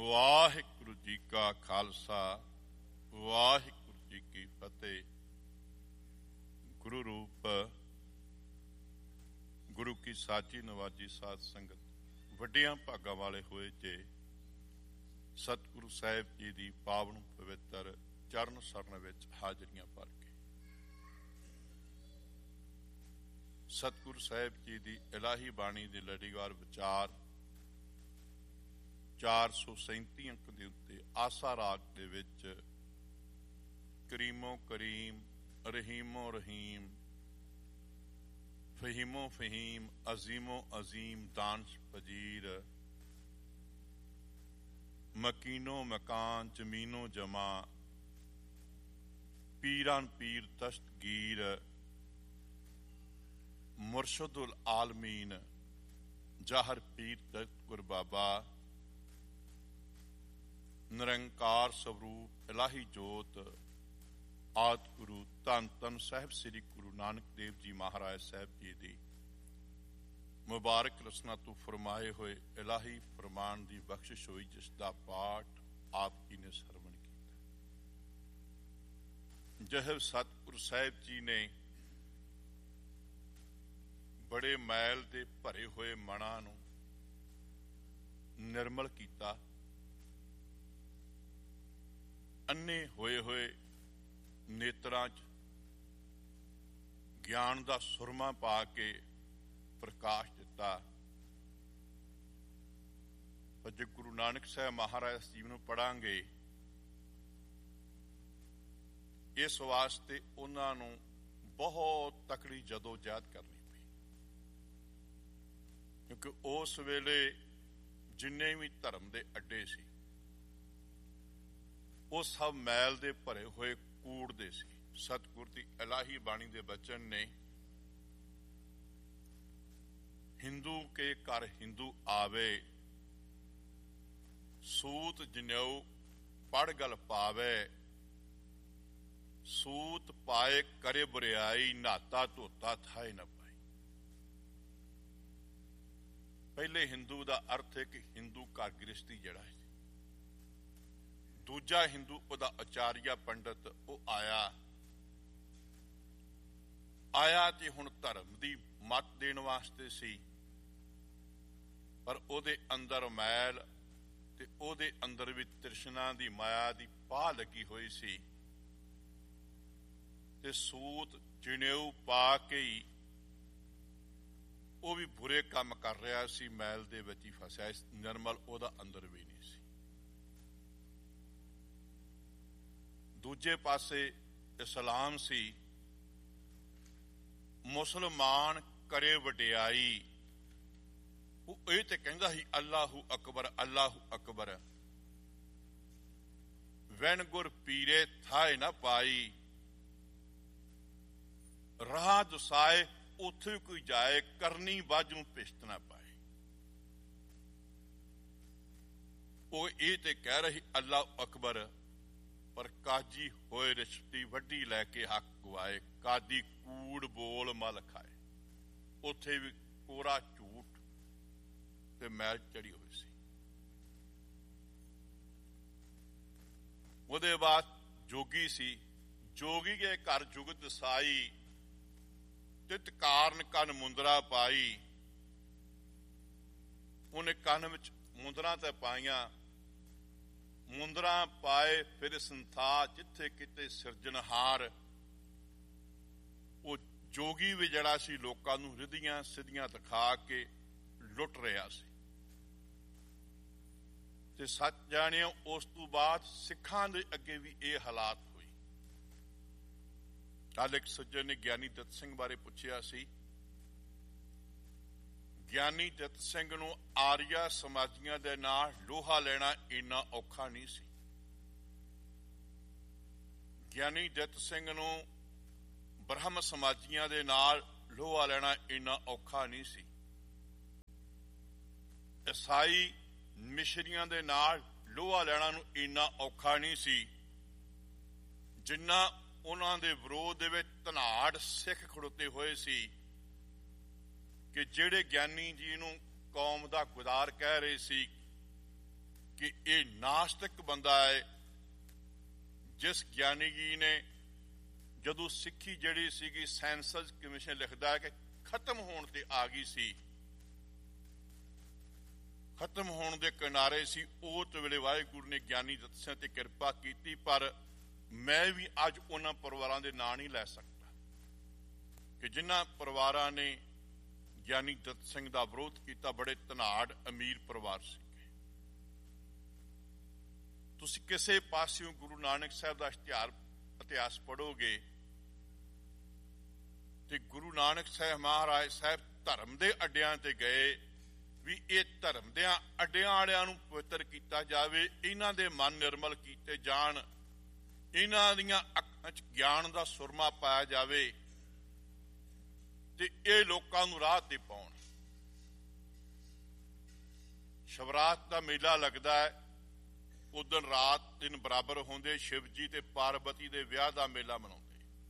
ਵਾਹਿਗੁਰੂ ਜੀ ਕਾ ਖਾਲਸਾ, ਵਾਹਿਗੁਰੂ ਜੀ ਕੀ ਫਤਿਹ। ਗੁਰੂ ਰੂਪ ਗੁਰੂ ਕੀ ਸਾਚੀ ਨਵਾਜੀ ਸਾਧ ਸੰਗਤ, ਵੱਡੀਆਂ ਭਾਗਾਂ ਵਾਲੇ ਹੋਏ ਜੇ ਸਤਿਗੁਰੂ ਸਾਹਿਬ ਜੀ ਦੀ ਪਾਵਨ ਪਵਿੱਤਰ ਚਰਨ ਸਰਨ ਵਿੱਚ ਹਾਜ਼ਰੀਆਂ ਭਰ ਕੇ ਸਤਿਗੁਰੂ ਸਾਹਿਬ ਜੀ ਦੀ ਇਲਾਹੀ ਬਾਣੀ ਦੀ ਲੜੀਵਾਰ ਵਿਚਾਰ 437 ਅੰਕ ਦੇ ਉੱਤੇ ਆਸਾ ਰਾਗ ਦੇ ਵਿੱਚ ਕਰੀਮੋ ਕਰੀਮ, ਰਹੀਮੋ ਰਹੀਮ, ਫਹੀਮੋ ਫਹੀਮ, ਅਜ਼ੀਮੋ ਅਜ਼ੀਮ, ਦਾਨਸ਼ ਪਜੀਰ, ਮਕੀਨੋ ਮਕਾਨ, ਜ਼ਮੀਨੋ ਜਮਾ, ਪੀਰਾਨ ਪੀਰ ਦਸਤਗੀਰ, ਮੁਰਸ਼ਿਦੁਲ ਆਲਮੀਨ, ਜ਼ਾਹਰ ਪੀਰ ਤਖਤ ਗੁਰ ਬਾਬਾ, ਨਿਰੰਕਾਰ ਸਵਰੂਪ ਇਲਾਹੀ ਜੋਤ, ਆਦਿ ਗੁਰੂ ਧੰਨ ਧੰਨ ਸਾਹਿਬ ਸ੍ਰੀ ਗੁਰੂ ਨਾਨਕ ਦੇਵ ਜੀ ਮਹਾਰਾਜ ਸਾਹਿਬ ਜੀ ਦੀ ਮੁਬਾਰਕ ਰਸਨਾ ਤੋਂ ਫਰਮਾਏ ਹੋਏ ਇਲਾਹੀ ਫਰਮਾਨ ਦੀ ਬਖਸ਼ਿਸ਼ ਹੋਈ, ਜਿਸ ਦਾ ਪਾਠ ਆਪ ਜੀ ਨੇ ਸਰਵਣ ਕੀਤਾ। ਜਹ ਸਤਿਗੁਰੂ ਸਾਹਿਬ ਜੀ ਨੇ ਬੜੇ ਮੈਲ ਦੇ ਭਰੇ ਹੋਏ ਮਨਾਂ ਨੂੰ ਨਿਰਮਲ ਕੀਤਾ, ਅੰਨੇ ਹੋਏ ਹੋਏ ਨੇਤਰਾਂ 'ਚ ਗਿਆਨ ਦਾ ਸੁਰਮਾ ਪਾ ਕੇ ਪ੍ਰਕਾਸ਼ ਦਿੱਤਾ। ਪਰ ਜੇ ਗੁਰੂ ਨਾਨਕ ਸਾਹਿਬ ਮਹਾਰਾਜ ਜੀ ਨੂੰ ਪੜਾਂਗੇ, ਇਸ ਵਾਸਤੇ ਉਹਨਾਂ ਨੂੰ ਬਹੁਤ ਤਕੜੀ ਜਦੋਜਹਿਦ ਕਰਨੀ ਪਈ, ਕਿਉਂਕਿ ਉਸ ਵੇਲੇ ਜਿੰਨੇ ਵੀ ਧਰਮ ਦੇ ਅੱਡੇ ਸੀ ਉਹ ਸਭ ਮੈਲ ਦੇ ਭਰੇ ਹੋਏ ਕੂੜ ਦੇ ਸੀ। ਸਤਿਗੁਰ ਦੀ ਇਲਾਹੀ ਬਾਣੀ ਦੇ ਬਚਨ ਨੇ, ਹਿੰਦੂ ਕੇ ਘਰ ਹਿੰਦੂ ਆਵੇ, ਸੂਤ ਜਨੇਊ ਪੜ ਗਲ ਪਾਵੇ, ਸੂਤ ਪਾਏ ਕਰੇ ਬੁਰਿਆਈ, ਨਹਾਤਾ ਧੋਤਾ ਥਾਏ ਨਾ ਪਾਈ। ਪਹਿਲੇ ਹਿੰਦੂ ਦਾ ਅਰਥ ਹੈ ਕਿ ਹਿੰਦੂ ਘਰ ਗ੍ਰਸਤੀ ਜਿਹੜਾ ਹੈ। ਦੂਜਾ ਹਿੰਦੂ ਉਹਦਾ ਆਚਾਰੀਆ ਪੰਡਤ, ਉਹ ਆਇਆ ਤੇ ਹੁਣ ਧਰਮ ਦੀ ਮੱਤ ਦੇਣ ਵਾਸਤੇ ਸੀ, ਪਰ ਉਹਦੇ ਅੰਦਰ ਮੈਲ ਤੇ ਉਹਦੇ ਅੰਦਰ ਵੀ ਤ੍ਰਿਸ਼ਨਾ ਦੀ ਮਾਇਆ ਦੀ ਪਾਹ ਲੱਗੀ ਹੋਈ ਸੀ, ਤੇ ਸੂਤ ਜਨੇਊ ਪਾ ਕੇ ਹੀ ਉਹ ਵੀ ਬੁਰੇ ਕੰਮ ਕਰ ਰਿਹਾ ਸੀ, ਮੈਲ ਦੇ ਵਿੱਚ ਹੀ ਫਸਿਆ। ਨਿਰਮਲ ਉਹਦਾ ਅੰਦਰ ਵੀ ਨਹੀਂ ਸੀ। ਦੂਜੇ ਪਾਸੇ ਇਸਲਾਮ ਸੀ, ਮੁਸਲਮਾਨ ਕਰੇ ਵਡਿਆਈ, ਉਹ ਇਹ ਤੇ ਕਹਿੰਦਾ ਸੀ ਅੱਲਾਹੂ ਅਕਬਰ, ਅੱਲਾਹੂ ਅਕਬਰ। ਵੈਨ ਗੁਰ ਪੀਰੇ ਥਾਏ ਨਾ ਪਾਈ, ਰਾਹ ਦਸਾਏ ਉੱਥੇ ਕੋਈ ਜਾਏ, ਕਰਨੀ ਬਾਝੋਂ ਪਿਸ਼ਤ ਨਾ ਪਾਏ। ਉਹ ਇਹ ਤੇ ਕਹਿ ਰਹੀ ਅੱਲਾਹੂ ਅਕਬਰ, ਪਰ ਕਾਜੀ ਹੋਏ ਰਿਸ਼ਤੀ ਵੱਡੀ ਲੈ ਕੇ ਹੱਕ ਗਵਾਏ। ਕਾਦੀ ਕੂੜ ਬੋਲ ਮਲ ਖਾਏ, ਉੱਥੇ ਵੀ ਕੋਰਾ ਝੂਠ ਤੇ ਮੈਲ ਚੜੀ ਹੋਈ ਸੀ। ਉਹਦੇ ਬਾਅਦ ਜੋਗੀ ਸੀ, ਜੋਗੀ ਕੇ ਘਰ ਜੁਗਤ ਸਾਈ, ਤਿਤ ਕਾਰਨ ਕੰਨ ਮੁੰਦਰਾ ਪਾਈ। ਉਹਨੇ ਕੰਨ ਵਿੱਚ ਮੁੰਦਰਾ ਤੇ ਪਾਈਆਂ, ਮੁੰਦਰਾ ਪਾਏ ਫਿਰ ਸੰਥਾ, ਜਿੱਥੇ ਕਿਤੇ ਸਿਰਜਣਹਾਰ। ਉਹ ਜੋਗੀ ਵੀ ਜਿਹੜਾ ਸੀ ਲੋਕਾਂ ਨੂੰ ਰਿਧੀਆਂ ਸਿੱਧੀਆਂ ਦਿਖਾ ਕੇ ਲੁੱਟ ਰਿਹਾ ਸੀ। ਤੇ ਸੱਚ ਜਾਣਿਓ, ਉਸ ਤੋਂ ਬਾਅਦ ਸਿੱਖਾਂ ਦੇ ਅੱਗੇ ਵੀ ਇਹ ਹਾਲਾਤ ਹੋਈ। ਕੱਲ ਇੱਕ ਸੱਜਣ ਨੇ ਗਿਆਨੀ ਦਿੱਤ ਸਿੰਘ ਬਾਰੇ ਪੁੱਛਿਆ ਸੀ। ਗਿਆਨੀ ਦਿੱਤ ਸਿੰਘ ਨੂੰ ਆਰੀਆ ਸਮਾਜੀਆਂ ਦੇ ਨਾਲ ਲੋਹਾ ਲੈਣਾ ਇੰਨਾ ਔਖਾ ਨਹੀਂ ਸੀ। ਗਿਆਨੀ ਦਿੱਤ ਸਿੰਘ ਨੂੰ ਬ੍ਰਹਮ ਸਮਾਜੀਆਂ ਦੇ ਨਾਲ ਲੋਹਾ ਲੈਣਾ ਇੰਨਾ ਔਖਾ ਨਹੀਂ ਸੀ। ਈਸਾਈ ਮਿਸ਼ਰੀਆਂ ਦੇ ਨਾਲ ਲੋਹਾ ਲੈਣਾ ਨੂੰ ਇੰਨਾ ਔਖਾ ਨਹੀਂ ਸੀ, ਜਿੰਨਾ ਉਹਨਾਂ ਦੇ ਵਿਰੋਧ ਦੇ ਵਿੱਚ ਧਨਾੜ ਸਿੱਖ ਖੜੋਤੇ ਹੋਏ ਸੀ ਕਿ ਜਿਹੜੇ ਗਿਆਨੀ ਜੀ ਨੂੰ ਕੌਮ ਦਾ ਗੁਦਾਰ ਕਹਿ ਰਹੇ ਸੀ, ਕਿ ਇਹ ਨਾਸਤਿਕ ਬੰਦਾ ਹੈ। ਜਿਸ ਗਿਆਨੀ ਜੀ ਨੇ ਜਦੋਂ ਸਿੱਖੀ ਜਿਹੜੀ ਸੀਗੀ ਸੈਂਸਸ ਕਮਿਸ਼ਨ ਲਿਖਦਾ ਹੈ ਕਿ ਖਤਮ ਹੋਣ ਤੇ ਆ ਗਈ ਸੀ, ਖਤਮ ਹੋਣ ਦੇ ਕਿਨਾਰੇ ਸੀ, ਉਸ ਵੇਲੇ ਵਾਹਿਗੁਰੂ ਨੇ ਗਿਆਨੀ ਦਤ ਸਿੰਘ ਤੇ ਕਿਰਪਾ ਕੀਤੀ। ਪਰ ਮੈਂ ਵੀ ਅੱਜ ਉਹਨਾਂ ਪਰਿਵਾਰਾਂ ਦੇ ਨਾਂ ਨਹੀਂ ਲੈ ਸਕਦਾ ਕਿ ਜਿਨ੍ਹਾਂ ਪਰਿਵਾਰਾਂ ਨੇ ਗਿਆਨੀ ਦਤ ਸਿੰਘ ਦਾ ਵਿਰੋਧ ਕੀਤਾ। ਬੜੇ ਧਨਾੜ ਅਮੀਰ ਪਰਿਵਾਰ ਸੀਗੇ। ਤੁਸੀਂ ਕਿਸੇ ਪਾਸਿਓਂ ਗੁਰੂ ਨਾਨਕ ਸਾਹਿਬ ਦਾ ਇਤਿਹਾਸ ਪੜ੍ਹੋਗੇ ਤੇ ਗੁਰੂ ਨਾਨਕ ਸਾਹਿਬ ਮਹਾਰਾਜ ਸਾਹਿਬ ਧਰਮ ਦੇ ਅੱਡਿਆਂ ਤੇ ਗਏ ਵੀ ਇਹ ਧਰਮ ਦੇ ਅੱਡਿਆਂ ਵਾਲਿਆਂ ਨੂੰ ਪਵਿੱਤਰ ਕੀਤਾ ਜਾਵੇ, ਇਹਨਾਂ ਦੇ ਮਨ ਨਿਰਮਲ ਕੀਤੇ ਜਾਣ, ਇਹਨਾਂ ਦੀਆਂ ਅੱਖਾਂ 'ਚ ਗਿਆਨ ਦਾ ਸੁਰਮਾ ਪਾਇਆ ਜਾਵੇ ਤੇ ਇਹ ਲੋਕਾਂ ਨੂੰ ਰਾਹ ਤੇ ਪਾਉਣ। ਸ਼ਿਵਰਾਤ ਦਾ ਮੇਲਾ ਲੱਗਦਾ ਹੈ, ਉਦੋਂ ਰਾਤ ਦਿਨ ਬਰਾਬਰ ਹੁੰਦੇ। ਸ਼ਿਵ ਜੀ ਤੇ ਪਾਰਵਤੀ ਦੇ ਵਿਆਹ ਦਾ ਮੇਲਾ ਮਨਾਉਂਦੇ।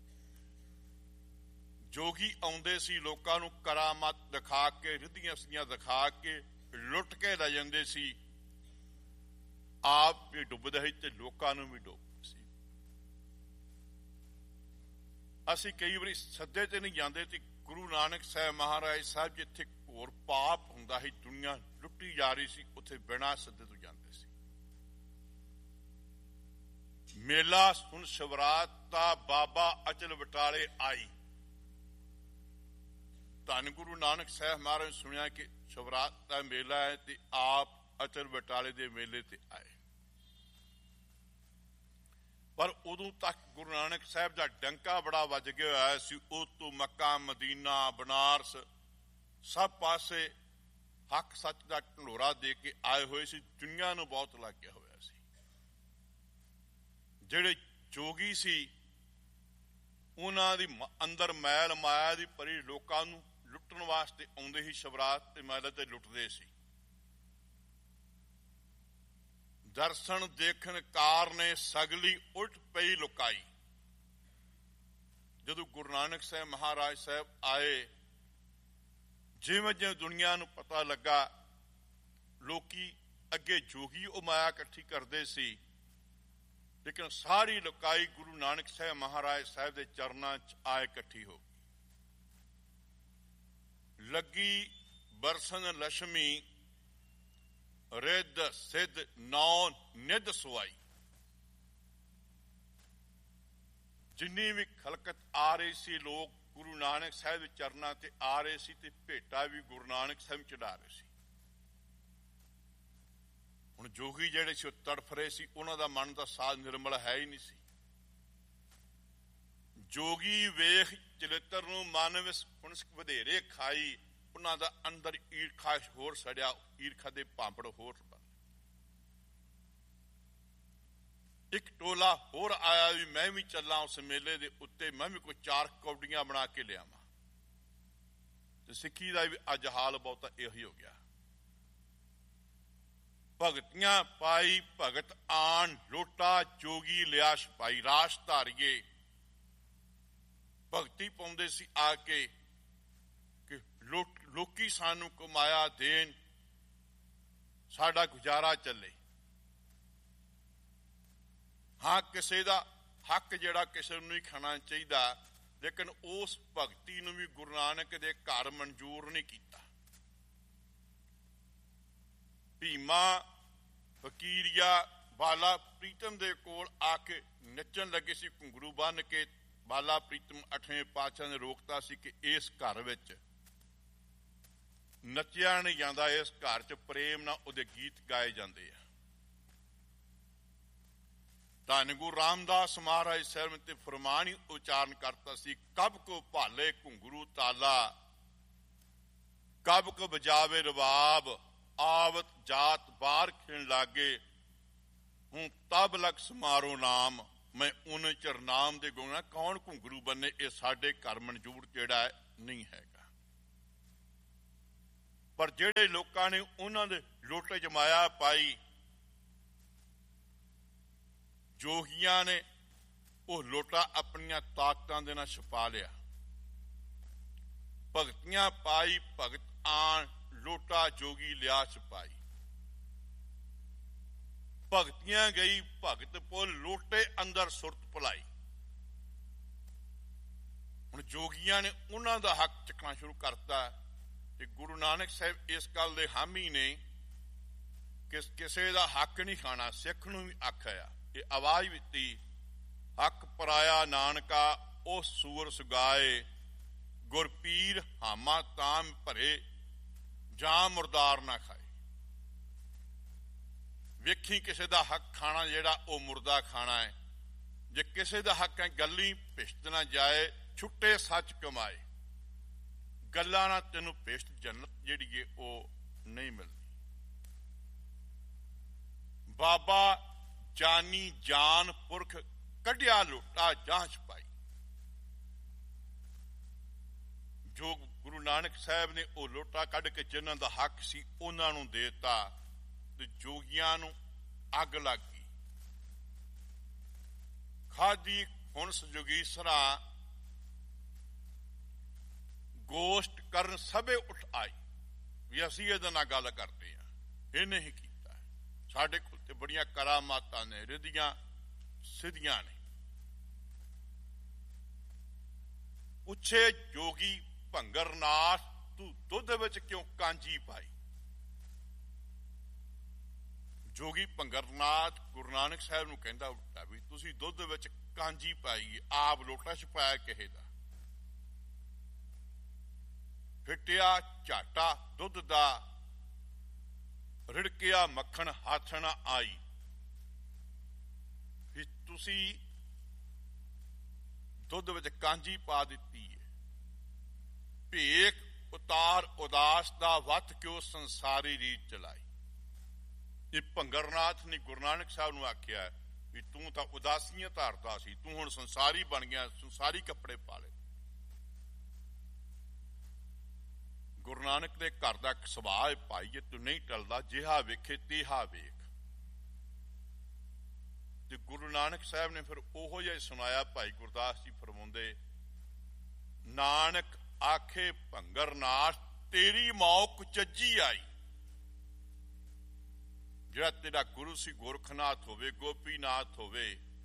ਜੋਗੀ ਆਉਂਦੇ ਸੀ, ਲੋਕਾਂ ਨੂੰ ਕਰਾਮਾਤ ਦਿਖਾ ਕੇ, ਰਿੱਧੀਆਂ ਸੀਆਂ ਦਿਖਾ ਕੇ ਲੁੱਟ ਕੇ ਲੈ ਜਾਂਦੇ ਸੀ। ਆਪ ਵੀ ਡੁੱਬਦੇ ਸੀ ਤੇ ਲੋਕਾਂ ਨੂੰ ਵੀ ਡੁੱਬਦੇ ਸੀ। ਅਸੀਂ ਕਈ ਵਾਰੀ ਸੱਦੇ ਤੇ ਨਹੀਂ ਜਾਂਦੇ ਤੇ ਗੁਰੂ ਨਾਨਕ ਸਾਹਿਬ ਮਹਾਰਾਜ ਸਾਹਿਬ ਜਿੱਥੇ ਘੋਰ ਪਾਪ ਹੁੰਦਾ ਸੀ, ਦੁਨੀਆ ਲੁੱਟੀ ਜਾ ਰਹੀ ਸੀ, ਉੱਥੇ ਬਿਨਾਂ ਸੱਦੇ ਤੋਂ ਜਾਂਦੇ ਸੀ। ਮੇਲਾ ਸੁਣ ਸ਼ਿਵਰਾਤ ਦਾ ਬਾਬਾ ਅਚਲ ਬਟਾਲੇ ਆਈ। ਧੰਨ ਗੁਰੂ ਨਾਨਕ ਸਾਹਿਬ ਮਹਾਰਾਜ ਸੁਣਿਆ ਕਿ ਸ਼ਿਵਰਾਤ ਦਾ ਮੇਲਾ ਹੈ ਤੇ ਆਪ ਅਚਲ ਬਟਾਲੇ ਦੇ ਮੇਲੇ ਤੇ ਆਏ। ਪਰ ਉਦੋਂ ਤੱਕ ਗੁਰੂ ਨਾਨਕ ਸਾਹਿਬ ਦਾ ਡੰਕਾ ਬੜਾ ਵੱਜ ਗਿਆ ਹੋਇਆ ਸੀ। ਉਹ ਤੋਂ ਮੱਕਾ, ਮਦੀਨਾ, ਬਨਾਰਸ ਸਭ ਪਾਸੇ ਹੱਕ ਸੱਚ ਦਾ ਢੰਡੋਰਾ ਦੇ ਕੇ ਆਏ ਹੋਏ ਸੀ। ਦੁਨੀਆ ਨੂੰ ਬਹੁਤ ਲੱਗ ਗਿਆ ਹੋਇਆ ਸੀ। ਜਿਹੜੇ ਜੋਗੀ ਸੀ ਉਹਨਾਂ ਦੀ ਅੰਦਰ ਮੈਲ ਮਾਇਆ ਦੀ ਭਰੀ ਲੋਕਾਂ ਨੂੰ ਲੁੱਟਣ ਵਾਸਤੇ ਆਉਂਦੇ ਸੀ। ਸ਼ਿਵਰਾਤ ਤੇ ਮੇਲੇ ਤੇ ਲੁੱਟਦੇ ਸੀ। ਦਰਸ਼ਨ ਦੇਖਣ ਕਾਰ ਨੇ ਸਗਲੀ ਉਲਟ ਪਈ ਲੁਕਾਈ। ਜਦੋਂ ਗੁਰੂ ਨਾਨਕ ਸਾਹਿਬ ਮਹਾਰਾਜ ਸਾਹਿਬ ਆਏ, ਜਿਵੇਂ ਜਿਵੇਂ ਦੁਨੀਆ ਨੂੰ ਪਤਾ ਲੱਗਾ, ਲੋਕੀ ਅੱਗੇ ਜੋਗੀ ਉਹ ਮਾਇਆ ਇਕੱਠੀ ਕਰਦੇ ਸੀ, ਲੇਕਿਨ ਸਾਰੀ ਲੁਕਾਈ ਗੁਰੂ ਨਾਨਕ ਸਾਹਿਬ ਮਹਾਰਾਜ ਸਾਹਿਬ ਦੇ ਚਰਨਾਂ 'ਚ ਆਏ ਇਕੱਠੀ ਹੋ ਗਈ। ਲੱਗੀ ਬਰਸਨ ਲక్ష్ਮੀ ਰਿੱਧ ਸਿੱਧ ਨੌ ਨਿੱਧ ਸੁਆਈ। ਜਿੰਨੀ ਵੀ ਖਲਕਤ ਆ ਰਹੀ ਸੀ, ਲੋਕ ਗੁਰੂ ਨਾਨਕ ਸਾਹਿਬ ਦੇ ਚਰਨਾਂ ਤੇ ਆ ਰਹੇ ਸੀ ਤੇ ਭੇਟਾ ਵੀ ਗੁਰੂ ਨਾਨਕ ਸਾਹਿਬ ਚੜਾ ਰਹੇ ਸੀ। ਹੁਣ ਜੋਗੀ ਜਿਹੜੇ ਸੀ ਉਹ ਤੜਫ ਰਹੇ ਸੀ, ਉਹਨਾਂ ਦਾ ਮਨ ਦਾ ਸਾਜ਼ ਨਿਰਮਲ ਹੈ ਹੀ ਨਹੀਂ ਸੀ। ਜੋਗੀ ਵੇਖ ਚਰਿੱਤਰ ਨੂੰ ਮਨ ਵਿੱਚ ਹੁਣਸ ਵਧੇਰੇ ਖਾਈ, ਉਹਨਾਂ ਦਾ ਅੰਦਰ ਈਰਖਾ ਹੋਰ ਸੜਿਆ, ਈਰਖਾ ਦੇ ਭਾਂਪੜ ਹੋਰ ਬਣ। ਇੱਕ ਟੋਲਾ ਹੋਰ ਆਇਆ ਵੀ ਮੈਂ ਵੀ ਚੱਲਾਂ ਉਸ ਮੇਲੇ ਦੇ ਉੱਤੇ, ਮੈਂ ਵੀ ਕੋਈ 4 ਕੌਡੀਆਂ ਬਣਾ ਕੇ ਲਿਆਵਾਂ। ਤੇ ਸਿੱਖੀ ਦਾ ਵੀ ਅੱਜ ਹਾਲ ਬਹੁਤਾ ਇਹੀ ਹੋ ਗਿਆ। ਭਗਤੀਆਂ ਪਾਈ ਭਗਤ ਆਣ, ਲੋਟਾ ਜੋਗੀ ਲਿਆ ਛਪਾਈ। ਰਾਸ ਧਾਰੀਏ ਭਗਤੀ ਪਾਉਂਦੇ ਸੀ ਆ ਕੇ ਕਿ ਲੋਕੀ ਸਾਨੂੰ ਕਮਾਇਆ ਦੇਣ, ਸਾਡਾ ਗੁਜ਼ਾਰਾ ਚੱਲੇ। ਹਾਂ, ਕਿਸੇ ਦਾ ਹੱਕ ਜਿਹੜਾ ਕਿਸੇ ਨੂੰ ਨਹੀਂ ਖਾਣਾ ਚਾਹੀਦਾ, ਲੇਕਿਨ ਉਸ ਭਗਤੀ ਨੂੰ ਵੀ ਗੁਰੂ ਨਾਨਕ ਦੇ ਘਰ ਮਨਜ਼ੂਰ ਨਹੀਂ ਕੀਤਾ। ਭੀਮਾ ਫਕੀਰੀਆ ਬਾਲਾ ਪ੍ਰੀਤਮ ਦੇ ਕੋਲ ਆ ਕੇ ਨੱਚਣ ਲੱਗੇ ਸੀ, ਘੁੰਗਰੂ ਬੰਨ ਕੇ। ਬਾਲਾ ਪ੍ਰੀਤਮ 8ਵੇਂ ਪਾਤਸ਼ਾਹ ਨੇ ਰੋਕਤਾ ਸੀ ਕਿ ਇਸ ਘਰ ਵਿੱਚ ਨੱਚਿਆ ਨਹੀਂ ਜਾਂਦਾ, ਇਸ ਘਰ 'ਚ ਪ੍ਰੇਮ ਨਾਲ ਉਹਦੇ ਗੀਤ ਗਾਏ ਜਾਂਦੇ ਆ। ਧੰਨ ਗੁਰੂ ਰਾਮਦਾਸ ਮਹਾਰਾਜ ਸਾਹਿਬ ਤੇ ਫਰਮਾਨ ਹੀ ਉਚਾਰਨ ਕਰਤਾ ਸੀ, ਕਬ ਕੋ ਭਾਲੇ ਘੁੰਗਰੂ ਤਾਲਾ, ਕਬ ਕੋ ਬਜਾਵੇ ਰਬਾਬ, ਆਵਤ ਜਾਤ ਬਾਹਰ ਖਿਣ ਲਾਗੇ, ਹੂੰ ਤਬ ਲਖ ਸਮਾਰੋ ਨਾਮ, ਮੈਂ ਉਹਨੇ ਚਿਰ ਨਾਮ ਦੇ ਗੁਣਾ। ਕੌਣ ਘੁੰਗਰੂ ਬੰਨੇ? ਇਹ ਸਾਡੇ ਘਰ ਮਨਜ਼ੂਰ ਜਿਹੜਾ ਨਹੀਂ ਹੈਗਾ। ਪਰ ਜਿਹੜੇ ਲੋਕਾਂ ਨੇ ਉਹਨਾਂ ਦੇ ਲੋਟੇ 'ਚ ਮਾਇਆ ਪਾਈ, ਜੋਗੀਆਂ ਨੇ ਉਹ ਲੋਟਾ ਆਪਣੀਆਂ ਤਾਕਤਾਂ ਦੇ ਨਾਲ ਛਪਾ ਲਿਆ। ਭਗਤੀਆਂ ਪਾਈ ਭਗਤ ਆਣ, ਲੋਟਾ ਜੋਗੀ ਲਿਆ ਛਪਾਈ। ਭਗਤੀਆਂ ਗਈ ਭਗਤ ਪੁੱਲ ਲੋਟੇ ਅੰਦਰ ਸੁਰਤ ਭੁਲਾਈ। ਹੁਣ ਜੋਗੀਆਂ ਨੇ ਉਹਨਾਂ ਦਾ ਹੱਕ ਚੱਕਣਾ ਸ਼ੁਰੂ ਕਰਤਾ ਤੇ ਗੁਰੂ ਨਾਨਕ ਸਾਹਿਬ ਇਸ ਗੱਲ ਦੇ ਹਾਮੀ ਨੇ ਕਿ ਕਿਸੇ ਦਾ ਹੱਕ ਨਹੀਂ ਖਾਣਾ। ਸਿੱਖ ਨੂੰ ਵੀ ਆਖਿਆ, ਇਹ ਆਵਾਜ਼ ਦਿੱਤੀ, ਹੱਕ ਪਰਾਇਆ ਨਾਨਕਾ ਉਹ ਸੂਰ ਸੁਗਾਏ, ਗੁਰਪੀਰ ਹਾਮਾ ਤਾਮ ਭਰੇ, ਜਾਂ ਮੁਰਦਾਰ ਨਾ ਖਾਏ। ਵੇਖੀ ਕਿਸੇ ਦਾ ਹੱਕ ਖਾਣਾ ਜਿਹੜਾ ਉਹ ਮੁਰਦਾ ਖਾਣਾ ਹੈ। ਜੇ ਕਿਸੇ ਦਾ ਹੱਕ ਹੈ ਗੱਲੀ ਭਿਸ਼ਟ ਨਾ ਜਾਏ, ਛੁੱਟੇ ਸੱਚ ਕਮਾਏ। ਗੱਲਾਂ ਨਾਲ ਤੈਨੂੰ ਭਿਸ਼ਟ ਜੰਨਤ ਜਿਹੜੀ ਏ ਉਹ ਨਹੀਂ ਮਿਲਦੀ। ਬਾਬਾ ਜਾਨੀ ਜਾਨ ਪੁਰਖ ਕੱਢਿਆ ਲੋਟਾ ਜਾਂ ਛਪਾਈ। ਜੋ ਗੁਰੂ ਨਾਨਕ ਸਾਹਿਬ ਨੇ ਉਹ ਲੋਟਾ ਕੱਢ ਕੇ ਜਿਨ੍ਹਾਂ ਦਾ ਹੱਕ ਸੀ ਉਹਨਾਂ ਨੂੰ ਦੇਤਾ ਤੇ ਜੋਗੀਆਂ ਨੂੰ ਅੱਗ ਲੱਗ ਗਈ। ਖਾਦੀ ਹੁਣਸ ਜੋਗੀਸਰਾ ਗੋਸ਼ਟ ਕਰਨ ਸਭੇ ਉੱਠ ਆਈ। ਵੀ ਅਸੀਂ ਇਹਦੇ ਨਾਲ ਗੱਲ ਕਰਦੇ ਹਾਂ, ਇਹ ਨਹੀਂ ਕੀਤਾ। ਸਾਡੇ ਕੋਲ ਤੇ ਬੜੀਆਂ ਕਰਾਮਾਤਾਂ ਨੇ, ਰਿੱਧੀਆਂ ਸਿੱਧੀਆਂ ਨੇ। ਪੁੱਛੇ ਜੋਗੀ ਭੰਗਰਨਾਥ, ਤੂੰ ਦੁੱਧ ਵਿੱਚ ਕਿਉਂ ਕਾਂਜੀ ਪਾਈ। ਜੋਗੀ ਭੰਗਰਨਾਥ ਗੁਰੂ ਨਾਨਕ ਸਾਹਿਬ ਨੂੰ ਕਹਿੰਦਾ ਉਲਟਾ ਵੀ ਤੁਸੀਂ ਦੁੱਧ ਵਿੱਚ ਕਾਂਜੀ ਪਾਈ, ਆਪ ਲੋਟਾ ਛਪਾਇਆ ਕਿਸੇ ਦਾ। ਫਿੱਟਿਆ ਝਾਟਾ ਦੁੱਧ ਦਾ, ਰਿੜਕਿਆ ਮੱਖਣ ਹੱਥ ਨਾ ਆਈ। ਵੀ ਤੁਸੀਂ ਦੁੱਧ ਵਿੱਚ ਕਾਂਜੀ ਪਾ ਦਿੱਤੀ ਹੈ। ਭੇਖ ਉਤਾਰ ਉਦਾਸ ਦਾ ਵੱਤ ਕਿਉਂ ਸੰਸਾਰੀ ਰੀਤ ਚਲਾਈ। ਇਹ ਭੰਗਰਨਾਥ ਨੇ ਗੁਰੂ ਨਾਨਕ ਸਾਹਿਬ ਨੂੰ ਆਖਿਆ ਵੀ ਤੂੰ ਤਾਂ ਉਦਾਸੀਆਂ ਧਾਰਦਾ ਸੀ, ਤੂੰ ਹੁਣ ਸੰਸਾਰੀ ਬਣ ਗਿਆ, ਸੰਸਾਰੀ ਕੱਪੜੇ ਪਾ ਲਏ। ਗੁਰੂ ਨਾਨਕ ਦੇ ਘਰ ਦਾ ਇੱਕ ਸੁਭਾਅ ਹੈ, ਭਾਈ ਜੇ ਤੂੰ ਨਹੀਂ ਟਲਦਾ, ਜਿਹਾ ਵੇਖੇ ਤੇਹਾ ਵੇਖ। ਤੇ ਗੁਰੂ ਨਾਨਕ ਸਾਹਿਬ ਨੇ ਫਿਰ ਉਹੋ ਜਿਹਾ ਸੁਣਾਇਆ। ਭਾਈ ਗੁਰਦਾਸ ਜੀ ਫਰਮਾਉਂਦੇ, ਨਾਨਕ ਆਖੇ ਭੰਗਰਨਾਥ ਤੇਰੀ ਮੌ ਕੁਚੱਜੀ ਆਈ। ਜਿਹੜਾ ਤੇਰਾ ਗੁਰੂ ਸੀ ਗੋਰਖਨਾਥ ਹੋਵੇ, ਗੋਪੀਨਾਥ ਹੋਵੇ,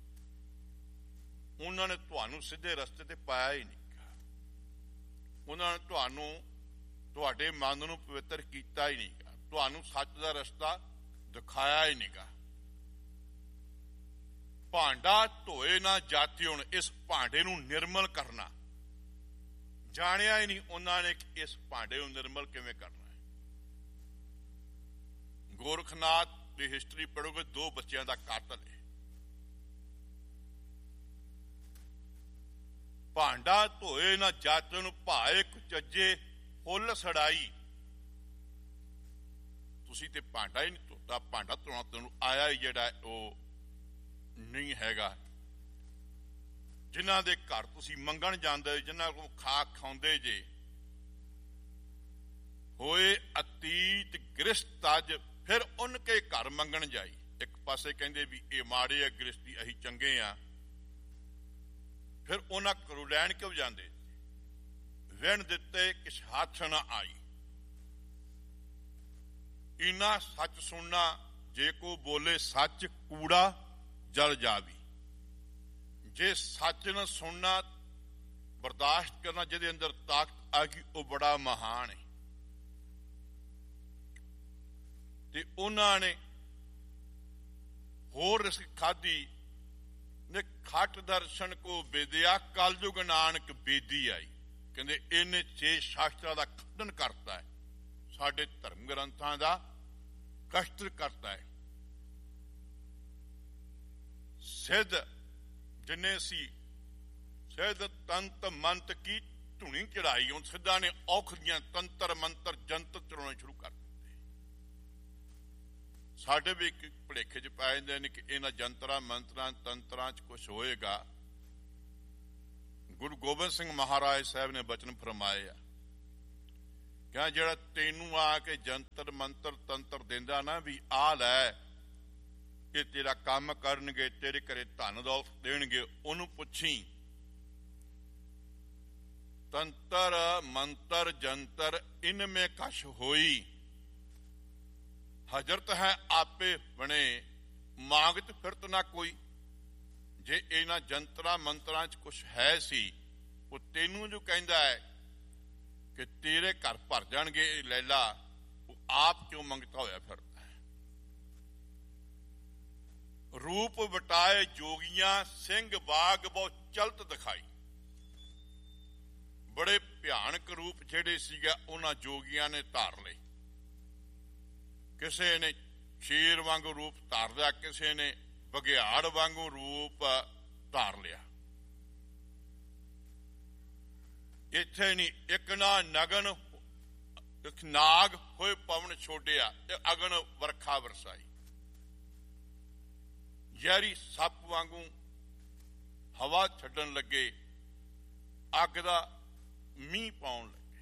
ਉਹਨਾਂ ਨੇ ਤੁਹਾਨੂੰ ਸਿੱਧੇ ਰਸਤੇ ਤੇ ਪਾਇਆ ਹੀ ਨਹੀਂ। ਉਹਨਾਂ ਨੇ ਤੁਹਾਨੂੰ ਤੁਹਾਡੇ ਮਨ ਨੂੰ ਪਵਿੱਤਰ ਕੀਤਾ ਹੀ ਨਹੀਂ, ਤੁਹਾਨੂੰ ਸੱਚ ਦਾ ਰਸਤਾ ਦਿਖਾਇਆ ਹੀ ਨਹੀਂਗਾ। ਭਾਂਡਾ ਧੋਏ ਨਾ ਜਾਤੀ, ਹੁਣ ਇਸ ਭਾਂਡੇ ਨੂੰ ਨਿਰਮਲ ਕਰਨਾ ਜਾਣਿਆ ਹੀ ਨਹੀਂ ਉਹਨਾਂ ਨੇ ਕਿ ਇਸ ਭਾਂਡੇ ਨੂੰ ਨਿਰਮਲ ਕਿਵੇਂ ਕਰਨਾ ਹੈ। ਗੋਰਖਨਾਥ ਦੀ ਹਿਸਟਰੀ ਪੜ੍ਹੋਗੇ, 2 ਬੱਚਿਆਂ ਦਾ ਕਾਤਲ ਹੈ। ਭਾਂਡਾ ਧੋਏ ਨਾ ਜਾਤੀ ਨੂੰ ਭਾਏ ਕੁਚੱਜੇ ਫੁੱਲ ਸੜਾਈ। ਤੁਸੀਂ ਤੇ ਭਾਂਡਾ ਹੀ ਨਹੀਂ ਧੋਤਾ, ਭਾਂਡਾ ਧੋਣਾ ਤੈਨੂੰ ਆਇਆ ਹੀ ਜਿਹੜਾ ਉਹ ਨਹੀਂ ਹੈਗਾ। ਜਿਨ੍ਹਾਂ ਦੇ ਘਰ ਤੁਸੀਂ ਮੰਗਣ ਜਾਂਦੇ, ਜਿਨ੍ਹਾਂ ਕੋਲ ਖਾ ਖਾਉਂਦੇ ਜੇ, ਹੋਏ ਅਤੀਤ ਗ੍ਰਸਤ ਅੱਜ ਫਿਰ ਉਨ ਕੇ ਘਰ ਮੰਗਣ ਜਾਈ। ਇੱਕ ਪਾਸੇ ਕਹਿੰਦੇ ਵੀ ਇਹ ਮਾੜੇ ਆ ਗ੍ਰਸਤੀ, ਅਸੀਂ ਚੰਗੇ ਆ, ਫਿਰ ਉਹਨਾਂ ਘਰੋਂ ਲੈਣ ਕਿਉਂ ਜਾਂਦੇ। ਵਿਣ ਦਿੱਤੇ ਕਿਸ ਹੱਥ ਨਾ ਆਈ। ਇਨਾ ਸੱਚ ਸੁਣਨਾ, ਜੇ ਕੋ ਬੋਲੇ ਸੱਚ ਕੂੜਾ ਜਲ ਜਾਵੀ। ਜੇ ਸੱਚ ਨਾ ਸੁਣਨਾ, ਬਰਦਾਸ਼ਤ ਕਰਨਾ, ਜਿਹਦੇ ਅੰਦਰ ਤਾਕਤ ਆ ਗਈ, ਉਹ ਬੜਾ ਮਹਾਨ ਹੈ। ਤੇ ਉਹਨਾਂ ਨੇ ਹੋਰ ਰਿਸਕ ਖਾਧੀ ਨੇ। ਖੱਟ ਦਰਸ਼ਨ ਕੋ ਬੇਦਿਆ, ਕਲਯੁਗ ਨਾਨਕ ਬੇਦੀ ਆਈ। ਕਹਿੰਦੇ ਇਹਨੇ 6 ਸ਼ਾਸਤਰਾਂ ਦਾ ਖੰਡਨ ਕਰਤਾ ਹੈ, ਸਾਡੇ ਧਰਮ ਗ੍ਰੰਥਾਂ ਦਾ ਕਸ਼ਟ ਕਰਤਾ ਹੈ। ਸਿੱਧ ਜਿੰਨੇ ਸੀ, ਸਿੱਧ ਤੰਤ ਮੰਤ ਕੀ ਧੁਨੀ ਚੜਾਈ। ਹੁਣ ਸਿੱਧਾਂ ਨੇ ਔਖਦੀਆਂ ਤੰਤਰ ਮੰਤਰ ਜੰਤਰ ਚੜਾਉਣੇ ਸ਼ੁਰੂ ਕਰ ਦਿੱਤੇ। ਸਾਡੇ ਵੀ ਇੱਕ ਭੁਲੇਖੇ ਚ ਪੈ ਜਾਂਦੇ ਨੇ ਕਿ ਇਹਨਾਂ ਜੰਤਰਾਂ ਮੰਤਰਾਂ ਤੰਤਰਾਂ ਚ ਕੁਛ ਹੋਏਗਾ। ਗੁਰੂ ਗੋਬਿੰਦ ਸਿੰਘ ਮਹਾਰਾਜ ਸਾਹਿਬ ਨੇ ਬਚਨ ਫਰਮਾਏ ਆ ਕਿ ਜਿਹੜਾ ਤੈਨੂੰ ਆ ਕੇ ਜੰਤਰ ਮੰਤਰ ਤੰਤਰ ਦਿੰਦਾ ਨਾ, ਵੀ ਆ ਲੈ, ਇਹ ਤੇਰਾ ਕੰਮ ਕਰਨਗੇ, ਤੇਰੇ ਘਰੇ ਧਨ ਦੌਲਤ ਦੇਣਗੇ, ਉਹਨੂੰ ਪੁੱਛੀ ਤੰਤਰ ਮੰਤਰ ਜੰਤਰ ਇਨਮੇ ਕਛ ਹੋਈ। ਹਜ਼ਰਤ ਹੈ ਆਪੇ ਬਣੇ ਮੰਗਤ ਫਿਰਤ ਨਾ ਕੋਈ। ਜੇ ਇਹਨਾਂ ਜੰਤਰਾਂ ਮੰਤਰਾਂ 'ਚ ਕੁਛ ਹੈ ਸੀ, ਉਹ ਤੈਨੂੰ ਜੋ ਕਹਿੰਦਾ ਹੈ ਕਿ ਤੇਰੇ ਘਰ ਭਰ ਜਾਣਗੇ ਇਹ ਲੈਲਾ, ਉਹ ਆਪ ਕਿਉਂ ਮੰਗਤਾ ਹੋਇਆ ਫਿਰਦਾ ਹੈ। ਰੂਪ ਵਟਾਏ ਜੋਗੀਆਂ, ਸਿੰਘ ਬਾਗ ਬਹੁ ਚਲਤ ਦਿਖਾਈ। ਬੜੇ ਭਿਆਨਕ ਰੂਪ ਜਿਹੜੇ ਸੀਗਾ ਉਹਨਾਂ ਜੋਗੀਆਂ ਨੇ ਧਾਰ ਲਏ। ਕਿਸੇ ਨੇ ਸ਼ੇਰ ਵਾਂਗੂ ਰੂਪ ਧਾਰ ਲਿਆ, ਕਿਸੇ ਨੇ ਬਘਿਆੜ ਵਾਂਗੂ ਰੂਪ ਧਾਰ ਲਿਆ। ਇੱਥੇ ਨਹੀਂ, ਇੱਕ ਨਾ ਨਗਨ ਇੱਕ ਨਾਗ ਹੋਏ ਪਵਨ ਛੋਡਿਆ, ਅਗਨ ਵਰਖਾ ਵਰਸਾਈ। ਜ਼ਹਿਰੀ ਸੱਪ ਵਾਂਗੂ ਹਵਾ ਛੱਡਣ ਲੱਗੇ, ਅੱਗ ਦਾ ਮੀਂਹ ਪਾਉਣ ਲੱਗੇ।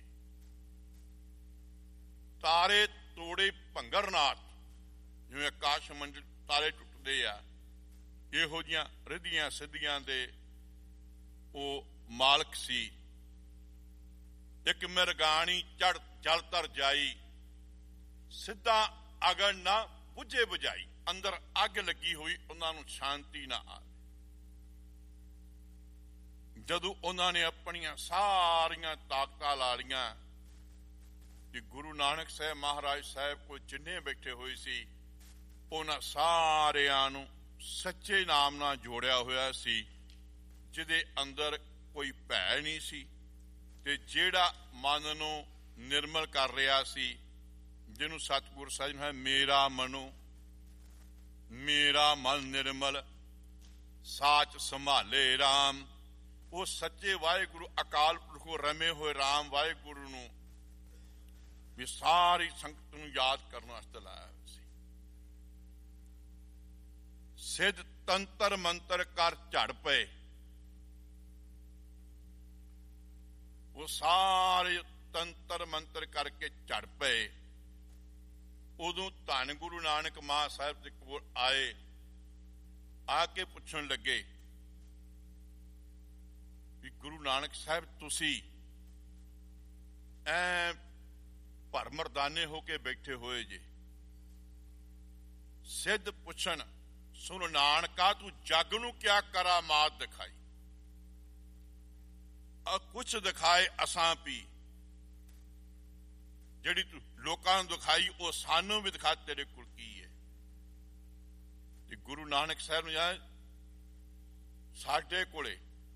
ਤਾਰੇ ਤੋੜੇ ਭੰਗਰਨਾਥ, ਜਿਵੇਂ ਆਕਾਸ਼ ਮੰਡਲ ਤਾਰੇ ਟੁੱਟਦੇ ਆ, ਇਹੋ ਜਿਹੀਆਂ ਰਿੱਧੀਆਂ ਸਿੱਧੀਆਂ ਦੇ ਉਹ ਮਾਲਕ ਸੀ। ਇੱਕ ਮਿਰਗਾਣੀ ਚੜ ਜਲ ਤਰ ਜਾਈ, ਸਿੱਧਾ ਅਗਨ ਨਾ ਬੁਝੇ ਬੁਝਾਈ। ਅੰਦਰ ਅੱਗ ਲੱਗੀ ਹੋਈ, ਉਹਨਾਂ ਨੂੰ ਸ਼ਾਂਤੀ ਨਾ ਆਵੇ। ਜਦੋਂ ਉਹਨਾਂ ਨੇ ਆਪਣੀਆਂ ਸਾਰੀਆਂ ਤਾਕਤਾਂ ਲਾ ਲਈਆਂ ਕਿ ਗੁਰੂ ਨਾਨਕ ਸਾਹਿਬ ਮਹਾਰਾਜ ਸਾਹਿਬ ਕੋਲ ਜਿੰਨੇ ਬੈਠੇ ਹੋਏ ਸੀ, ਉਹਨਾਂ ਸਾਰਿਆਂ ਨੂੰ ਸੱਚੇ ਨਾਮ ਨਾਲ ਜੋੜਿਆ ਹੋਇਆ ਸੀ, ਜਿਹਦੇ ਅੰਦਰ ਕੋਈ ਭੈ ਨਹੀਂ ਸੀ, ਤੇ ਜਿਹੜਾ ਮਨ ਨੂੰ ਨਿਰਮਲ ਕਰ ਰਿਹਾ ਸੀ, ਜਿਹਨੂੰ ਸਤਿਗੁਰ ਸਾਹਿਬ ਹੈ ਮੇਰਾ ਮਨੋ ਮੇਰਾ ਮਨ ਨਿਰਮਲ ਸਾਚ ਸੰਭਾਲੇ ਰਾਮ। ਉਹ ਸੱਚੇ ਵਾਹਿਗੁਰੂ ਅਕਾਲ ਪੁਰਖੋਂ ਰਮੇ ਹੋਏ ਰਾਮ ਵਾਹਿਗੁਰੂ ਨੂੰ ਵੀ ਸਾਰੀ ਸੰਗਤ ਨੂੰ ਯਾਦ ਕਰਨ ਵਾਸਤੇ ਲਾਇਆ ਸੀ। ਸਿੱਧ ਤੰਤਰ ਮੰਤਰ ਕਰ ਝੜ ਪਏ। ਉਹ ਸਾਰੇ ਤੰਤਰ ਮੰਤਰ ਕਰਕੇ ਝੜ ਪਏ। ਉਦੋਂ ਧੰਨ ਗੁਰੂ ਨਾਨਕ ਮਹਾਂ ਸਾਹਿਬ ਦੇ ਕੋਲ ਆਏ, ਆ ਕੇ ਪੁੱਛਣ ਲੱਗੇ ਵੀ ਗੁਰੂ ਨਾਨਕ ਸਾਹਿਬ ਤੁਸੀਂ ਐ ਭਰਮਰਦਾਨੇ ਹੋ ਕੇ ਬੈਠੇ ਹੋਏ ਜੇ। ਸਿੱਧ ਪੁੱਛਣ, ਸੁਣ ਨਾਨਕਾ ਤੂੰ ਜਗ ਨੂੰ ਕਿਆ ਕਰਾਮਾਤ ਦਿਖਾਈ। ਕੁਛ ਦਿਖਾਏ ਅਸਾਂ ਪੀ, ਜਿਹੜੀ ਤੂੰ ਲੋਕਾਂ ਨੂੰ ਦਿਖਾਈ ਉਹ ਸਾਨੂੰ ਵੀ ਦਿਖਾ, ਤੇਰੇ ਕੋਲ ਕੀ ਹੈ। ਤੇ ਗੁਰੂ ਨਾਨਕ ਸਾਹਿਬ ਨੂੰ ਜਾਏ, ਸਾਡੇ ਕੋਲੇ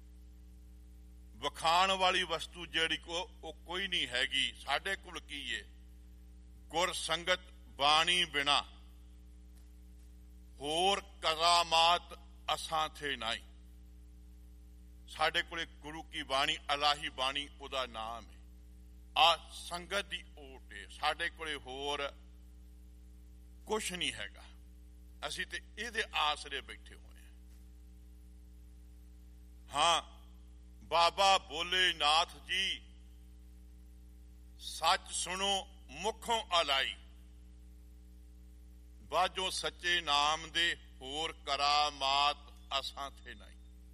ਵਿਖਾਣ ਵਾਲੀ ਵਸਤੂ ਜਿਹੜੀ ਉਹ ਕੋਈ ਨਹੀਂ ਹੈਗੀ। ਸਾਡੇ ਕੋਲ ਕੀ ਹੈ? ਗੁਰ ਸੰਗਤ ਬਾਣੀ ਬਿਨਾ ਹੋਰ ਕਰਾਮਾਤ ਅਸਾਂ ਥੇ ਨਹੀਂ। ਸਾਡੇ ਕੋਲੇ ਗੁਰੂ ਕੀ ਬਾਣੀ, ਅਲਾਹੀ ਬਾਣੀ ਉਹਦਾ ਨਾਮ ਹੈ। ਆ ਸੰਗਤ ਦੀ ਓਟ ਹੈ। ਸਾਡੇ ਕੋਲੇ ਹੋਰ ਕੁਛ ਨਹੀਂ ਹੈਗਾ। ਅਸੀਂ ਤੇ ਇਹਦੇ ਆਸਰੇ ਬੈਠੇ ਹੋਏ ਹਾਂ। ਬਾਬਾ ਬੋਲੇ ਨਾਥ ਜੀ ਸੱਚ ਸੁਣੋ ਮੁਖੋਂ ਅਲਾਈ। ਬਾਝੋਂ ਸੱਚੇ ਨਾਮ ਦੇ ਹੋਰ ਕਰਾਮਾਤ ਅਸਾਂ ਥੇ ਨਹੀਂ।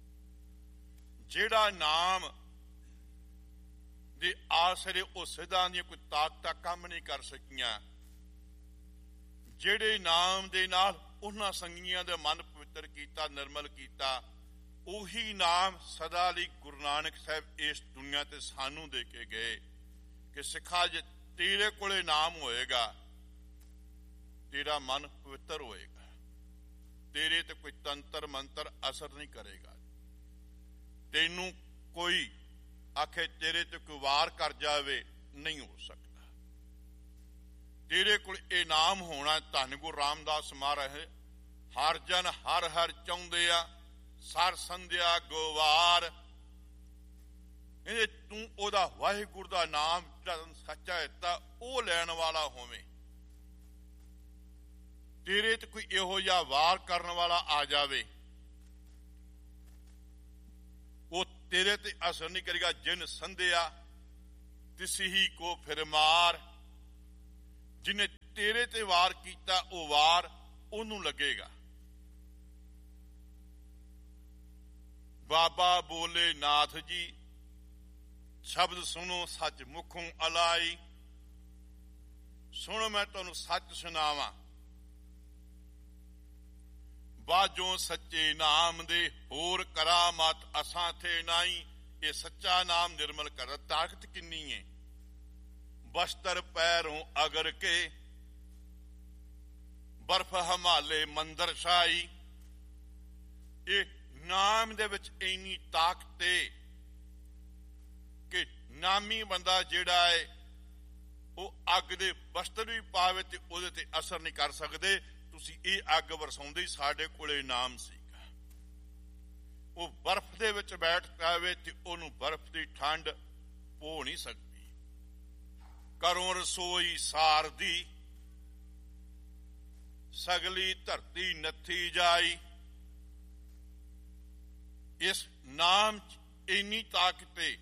ਜਿਹੜਾ ਨਾਮ ਦੇ ਆਸਰੇ ਉਹ ਸਿੱਧਾਂ ਦੀਆਂ ਕੋਈ ਤਾਕਤਾਂ ਕੰਮ ਨਹੀਂ ਕਰ ਸਕੀਆਂ। ਜਿਹੜੇ ਨਾਮ ਦੇ ਨਾਲ ਉਹਨਾਂ ਸੰਗੀਆਂ ਦੇ ਮਨ ਪਵਿੱਤਰ ਕੀਤਾ, ਨਿਰਮਲ ਕੀਤਾ, ਉਹੀ ਨਾਮ ਸਦਾ ਲਈ ਗੁਰੂ ਨਾਨਕ ਸਾਹਿਬ ਇਸ ਦੁਨੀਆ ਤੇ ਸਾਨੂੰ ਦੇ ਕੇ ਗਏ ਕਿ ਸਿੱਖਾ ਜੇ ਤੇਰੇ ਕੋਲੇ ਨਾਮ ਹੋਏਗਾ, ਤੇਰਾ ਮਨ ਪਵਿੱਤਰ ਹੋਏਗਾ, ਤੇਰੇ ਤੇ ਕੋਈ ਤੰਤਰ ਮੰਤਰ ਅਸਰ ਨਹੀਂ ਕਰੇਗਾ। ਤੈਨੂੰ ਕੋਈ ਆਖੇ ਤੇਰੇ ਤੇ ਕੋਈ ਵਾਰ ਕਰ ਜਾਵੇ, ਨਹੀਂ ਹੋ ਸਕਦਾ। ਤੇਰੇ ਕੋਲ ਇਹ ਨਾਮ ਹੋਣਾ। ਧੰਨ ਗੁਰੂ ਰਾਮਦਾਸ ਮਹਾਰਾਜ ਹਰ ਜਨ ਹਰ ਹਰ ਚਾਹੁੰਦੇ ਆ, ਸਰ ਸੰਧਿਆ ਗੋਵਾਰ। ਇਹ ਤੂੰ ਉਹਦਾ ਵਾਹਿਗੁਰੂ ਦਾ ਨਾਮ ਜਿਹੜਾ ਸੱਚਾ ਦਿੱਤਾ ਉਹ ਲੈਣ ਵਾਲਾ ਹੋਵੇਂ। ਤੇਰੇ ਤੇ ਕੋਈ ਇਹੋ ਜਿਹਾ ਵਾਰ ਕਰਨ ਵਾਲਾ ਆ ਜਾਵੇ, ਉਹ ਤੇਰੇ ਤੇ ਅਸਰ ਨਹੀਂ ਕਰੇਗਾ। ਜਿਨ ਸੰਧਿਆ ਤਿਸੀ ਹੀ ਕੋ ਫਿਰ ਮਾਰ। ਜਿਹਨੇ ਤੇਰੇ ਤੇ ਵਾਰ ਕੀਤਾ ਉਹ ਵਾਰ ਉਹਨੂੰ ਲੱਗੇਗਾ। ਬਾਬਾ ਬੋਲੇ ਨਾਥ ਜੀ ਸ਼ਬਦ ਸੁਣੋ ਸੱਚ ਮੁਖੋਂ ਅਲਾਈ। ਸੁਣੋ ਮੈਂ ਤੁਹਾਨੂੰ ਸੱਚ ਸੁਣਾਵਾਂ। ਬਾਝੋਂ ਸੱਚੇ ਨਾਮ ਦੇ, ਹੋਰ ਕਰਾਮਾਤ ਅਸਾਂ ਥੇ ਨਾਈ। ਇਹ ਸੱਚਾ ਨਾਮ ਨਿਰਮਲ ਕਰ। ਤਾਕਤ ਕਿੰਨੀ ਹੈ। ਬਸਤਰ ਪੈਰੋਂ ਅਗਰ ਕੇ, ਬਰਫ ਹਮਾਲੇ ਮੰਦਰ ਸ਼ਾਹੀ। ਇਹ ਨਾਮ ਦੇ ਵਿੱਚ ਇੰਨੀ ਤਾਕਤ ਹੈ ਕਿ ਨਾਮੀ ਬੰਦਾ ਜਿਹੜਾ ਹੈ ਉਹ ਅੱਗ ਦੇ ਬਸਤਰ ਵੀ ਪਾਵੇ ਤੇ ਉਹਦੇ ਤੇ ਅਸਰ ਨਹੀਂ ਕਰ ਸਕਦੇ। ਤੁਸੀਂ ਇਹ ਅੱਗ ਵਰਸਾਉਂਦੇ, ਸਾਡੇ ਕੋਲੇ ਨਾਮ ਸੀਗਾ। ਉਹ ਬਰਫ਼ ਦੇ ਵਿੱਚ ਬੈਠ ਜਾਵੇ ਤੇ ਉਹਨੂੰ ਬਰਫ਼ ਦੀ ਠੰਡ ਪੋ ਨਹੀਂ ਸਕਦੀ। ਕਰੋਂ ਰਸੋਈ ਸਾਰਦੀ, ਸਗਲੀ ਧਰਤੀ ਨੱਥੀ ਜਾਈ। ਇਸ ਨਾਮ ਚ ਇੰਨੀ ਤਾਕਤ ਹੈ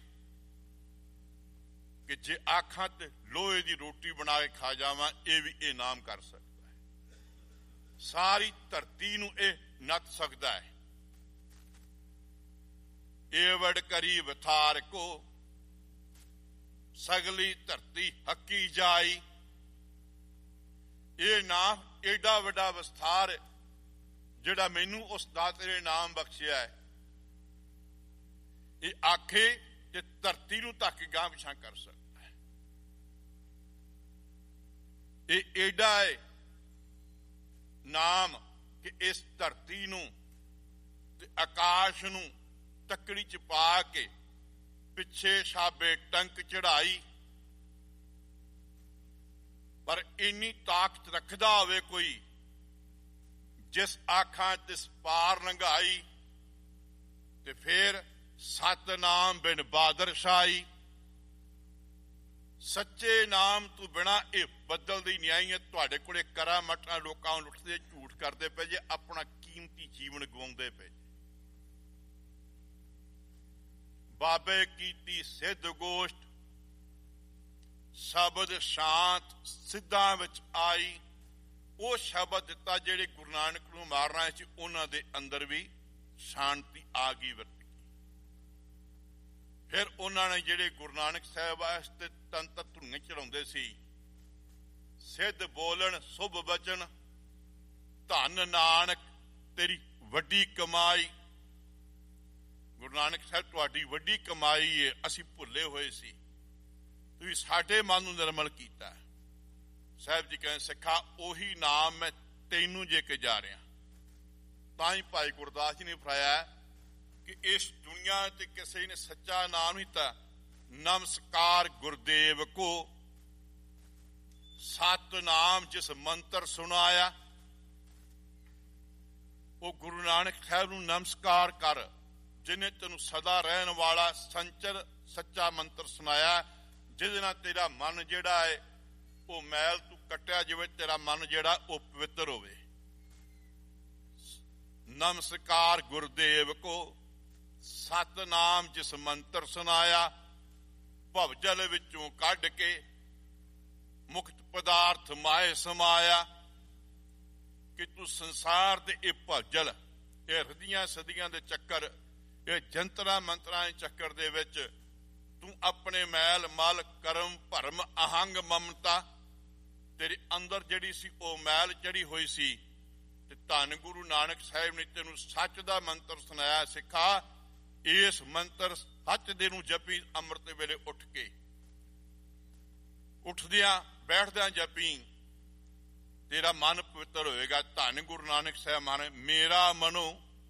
ਕਿ ਜੇ ਆਖਾਂ ਤੇ ਲੋਹੇ ਦੀ ਰੋਟੀ ਬਣਾ ਕੇ ਖਾ ਜਾਵਾਂ, ਇਹ ਵੀ ਇਹ ਨਾਮ ਕਰ ਸਕਦਾ ਹੈ। ਸਾਰੀ ਧਰਤੀ ਨੂੰ ਇਹ ਨੱਥ ਸਕਦਾ ਹੈ। ਏਵੜ ਕਰੀ ਵਿਥਾਰ ਕੋ, ਸਗਲੀ ਧਰਤੀ ਹੱਕੀ ਜਾਈ। ਇਹ ਨਾਮ ਏਡਾ ਵੱਡਾ ਵਿਸਥਾਰ ਜਿਹੜਾ ਮੈਨੂੰ ਉਸ ਦਾਤੇ ਨੇ ਨਾਮ ਬਖਸ਼ਿਆ ਹੈ, ਇਹ ਆਖੇ ਤੇ ਧਰਤੀ ਨੂੰ ਧੱਕ ਗਾਂਹ ਪਿਛਾਂ ਕਰ ਸਕਦਾ ਹੈ। ਇਹ ਏਡਾ ਹੈ ਨਾਮ ਕਿ ਇਸ ਧਰਤੀ ਨੂੰ ਤੇ ਆਕਾਸ਼ ਨੂੰ ਤੱਕੜੀ ਚ ਪਾ ਕੇ ਪਿੱਛੇ ਛਾਬੇ ਟੰਕ ਚੜਾਈ। ਪਰ ਇੰਨੀ ਤਾਕਤ ਰੱਖਦਾ ਹੋਵੇ ਕੋਈ, ਜਿਸ ਆਖਾਂ ਤਿਸ ਪਾਰ ਲੰਘਾਈ। ਤੇ ਫੇਰ ਸਤਨਾਮ ਬਿਨ ਬਾਦਰ ਸ਼ਾਹੀ। ਸੱਚੇ ਨਾਮ ਤੋਂ ਬਿਨਾ ਇਹ ਬਦਲਦੀ ਨਿਆਈਅਤ। ਤੁਹਾਡੇ ਕੋਲੇ ਕਰਾਮਾਤਾਂ ਲੋਕਾਂ ਨੂੰ ਲੁੱਟਦੇ, ਝੂਠ ਕਰਦੇ ਪਏ ਜੇ, ਆਪਣਾ ਕੀਮਤੀ ਜੀਵਨ ਗਵਾਉਂਦੇ ਪਏ। ਬਾਬੇ ਕੀਤੀ ਸਿੱਧ ਗੋਸ਼ਟ, ਸ਼ਬਦ ਸ਼ਾਂਤ ਸਿੱਧਾਂ ਵਿੱਚ ਆਈ। ਉਹ ਸ਼ਬਦ ਦਿੱਤਾ ਜਿਹੜੇ ਗੁਰੂ ਨਾਨਕ ਨੂੰ ਮਾਰਨਾ ਸੀ, ਉਹਨਾਂ ਦੇ ਅੰਦਰ ਵੀ ਸ਼ਾਂਤੀ ਆ ਗਈ ਵਰਤੀ। ਫਿਰ ਉਹਨਾਂ ਨੇ ਜਿਹੜੇ ਗੁਰੂ ਨਾਨਕ ਸਾਹਿਬ ਵਾਸਤੇ ਤੰਤਰ ਧੁਨੀਆਂ ਚੜਾਉਂਦੇ ਸੀ, ਸਿੱਧ ਬੋਲਣ ਸੁਭ ਬਚਨ, ਧੰਨ ਨਾਨਕ ਤੇਰੀ ਵੱਡੀ ਕਮਾਈ। ਗੁਰੂ ਨਾਨਕ ਸਾਹਿਬ ਤੁਹਾਡੀ ਵੱਡੀ ਕਮਾਈ ਹੈ, ਅਸੀਂ ਭੁੱਲੇ ਹੋਏ ਸੀ, ਤੁਸੀਂ ਸਾਡੇ ਮਨ ਨੂੰ ਨਿਰਮਲ ਕੀਤਾ। ਸਾਹਿਬ ਜੀ ਕਹਿੰਦੇ, ਸਿੱਖਾ ਉਹੀ ਨਾਮ ਮੈਂ ਤੈਨੂੰ ਜੇ ਕੇ ਜਾ ਰਿਹਾ। ਤਾਂ ਹੀ ਭਾਈ ਗੁਰਦਾਸ ਜੀ ਨੇ ਫਰਾਇਆ ਕਿ ਇਸ ਦੁਨੀਆ ਤੇ ਕਿਸੇ ਨੇ ਸੱਚਾ ਨਾਮ ਨਹੀਂ ਤਾਂ ਨਮਸਕਾਰ ਗੁਰਦੇਵ ਕੋ। ਸਤਨਾਮ ਜਿਸ ਮੰਤਰ ਸੁਣਾਇਆ, ਉਹ ਗੁਰੂ ਨਾਨਕ ਸਾਹਿਬ ਨੂੰ ਨਮਸਕਾਰ ਕਰ, ਜਿਹਨੇ ਤੈਨੂੰ ਸਦਾ ਰਹਿਣ ਵਾਲਾ ਸੰਚਰ ਸੱਚਾ ਮੰਤਰ ਸੁਣਾਇਆ, ਜਿਹਦੇ ਨਾਲ ਤੇਰਾ ਮਨ ਜਿਹੜਾ ਹੈ ਉਹ ਮੈਲ ਤੂੰ ਕੱਟਿਆ ਜਾਵੇ, ਤੇਰਾ ਮਨ ਜਿਹੜਾ ਉਹ ਪਵਿੱਤਰ ਹੋਵੇ। ਨਮਸਕਾਰ ਗੁਰਦੇਵ ਕੋ, ਸਤਨਾਮ ਜਿਸ ਮੰਤਰ ਸੁਣਾਇਆ। ਭਵਜਲ ਵਿੱਚੋਂ ਕੱਢ ਕੇ ਮੁਕਤ ਪਦਾਰਥ ਮਾਏ ਸਮਾਇਆ। ਕਿ ਤੂੰ ਸੰਸਾਰ ਦੇ ਇਹ ਭਵਜਲ, ਇਹ ਹਿਰਦੀਆਂ ਸਦੀਆਂ ਦੇ ਚੱਕਰ, ਇਹ ਜੰਤਰਾਂ ਮੰਤਰਾਂ ਦੇ ਚੱਕਰ ਦੇ ਵਿੱਚ ਤੂੰ ਆਪਣੇ ਮੈਲ ਮਲ ਕਰਮ ਭਰਮ ਅਹੰਗ ਮਮਤਾ, ਤੇਰੇ ਅੰਦਰ ਜਿਹੜੀ ਸੀ ਉਹ ਮੈਲ ਚੜੀ ਹੋਈ ਸੀ। ਤੇ ਧੰਨ ਗੁਰੂ ਨਾਨਕ ਸਾਹਿਬ ਨੇ ਤੈਨੂੰ ਸੱਚ ਦਾ ਮੰਤਰ ਸੁਣਾਇਆ। ਸਿੱਖਾ ਇਸ ਮੰਤਰ ਸੱਚ ਦੇ ਨੂੰ ਜਪੀ। ਅੰਮ੍ਰਿਤ ਵੇਲੇ ਉੱਠ ਕੇ, ਉੱਠਦਿਆਂ ਬੈਠਦਿਆਂ ਜਪੀ, ਤੇਰਾ ਮਨ ਪਵਿੱਤਰ ਹੋਏਗਾ। ਧੰਨ ਗੁਰੂ ਨਾਨਕ ਸਾਹਿਬ ਮਾਨੇ, ਮੇਰਾ ਮਨੋ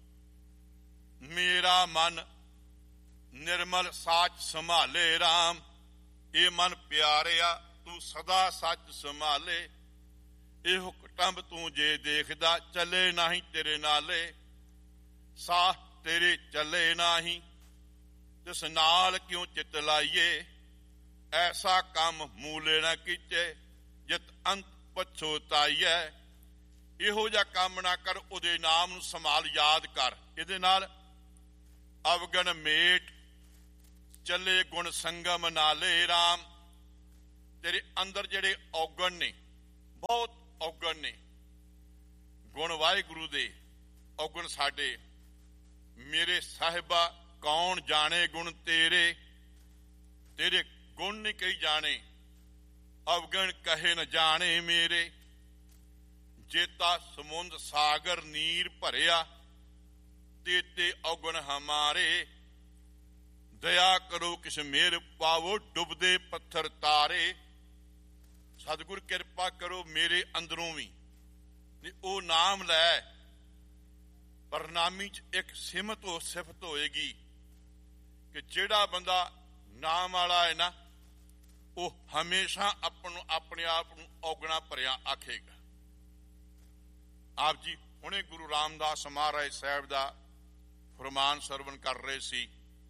ਮੇਰਾ ਮਨ ਨਿਰਮਲ ਸਾਚ ਸੰਭਾਲੇ ਰਾਮ। ਇਹ ਮਨ ਪਿਆਰਿਆ ਤੂੰ ਸਦਾ ਸੱਚ ਸੰਭਾਲੇ। ਇਹੋ ਕਟੰਬ ਤੂੰ ਜੇ ਦੇਖਦਾ, ਚੱਲੇ ਨਹੀਂ ਤੇਰੇ ਨਾਲੇ। ਸਾਹ ਤੇਰੇ ਚੱਲੇ ਨਹੀਂ, ਤਿਸ ਨਾਲ ਕਿਉਂ ਚਿੱਤ ਲਾਈਏ। ਐਸਾ ਕੰਮ ਮੂਲੇ ਨਾ ਕੀਤੇ, ਜਿਤ ਅੰਤ ਪਛੋਤਾਈਐ। ਇਹੋ ਜਿਹਾ ਕੰਮ ਨਾ ਕਰ, ਉਹਦੇ ਨਾਮ ਨੂੰ ਸੰਭਾਲ, ਯਾਦ ਕਰ। ਇਹਦੇ ਨਾਲ ਅਵਗਣ ਮੇਟ ਚੱਲੇ ਗੁਣ ਸੰਗਮ ਨਾਲੇ ਰਾਮ। ਤੇਰੇ ਅੰਦਰ ਜਿਹੜੇ ਔਗਣ ਨੇ, ਬਹੁਤ ਔਗਣ ਨੇ, ਗੁਣ ਵਾਹਿਗੁਰੂ ਦੇ ਔਗਣ ਸਾਡੇ। ਮੇਰੇ ਸਾਹਿਬਾ ਕੌਣ ਜਾਣੇ ਗੁਣ ਤੇਰੇ, ਤੇਰੇ ਗੁਣ ਨਹੀਂ ਕਹੀ ਜਾਣੇ। ਅਵਗਣ ਕਹੇ ਨ ਜਾਣੇ ਮੇਰੇ, जेता समुंद सागर नीर भरिया, तेते औगण हमारे, दया करो किस मेर पावो, डुबदे पत्थर तारे। सतगुर किरपा करो मेरे अंदरों भी ओ नाम लै। परनामी च एक सिफत होएगी कि जिहड़ा बंदा नाम वाला है ना, वो हमेशा अपने आप नूं औगणा भरिया आखेगा। आप जी हुणे गुरु रामदास महाराज साहब दा फरमान सरवण कर रहे सी,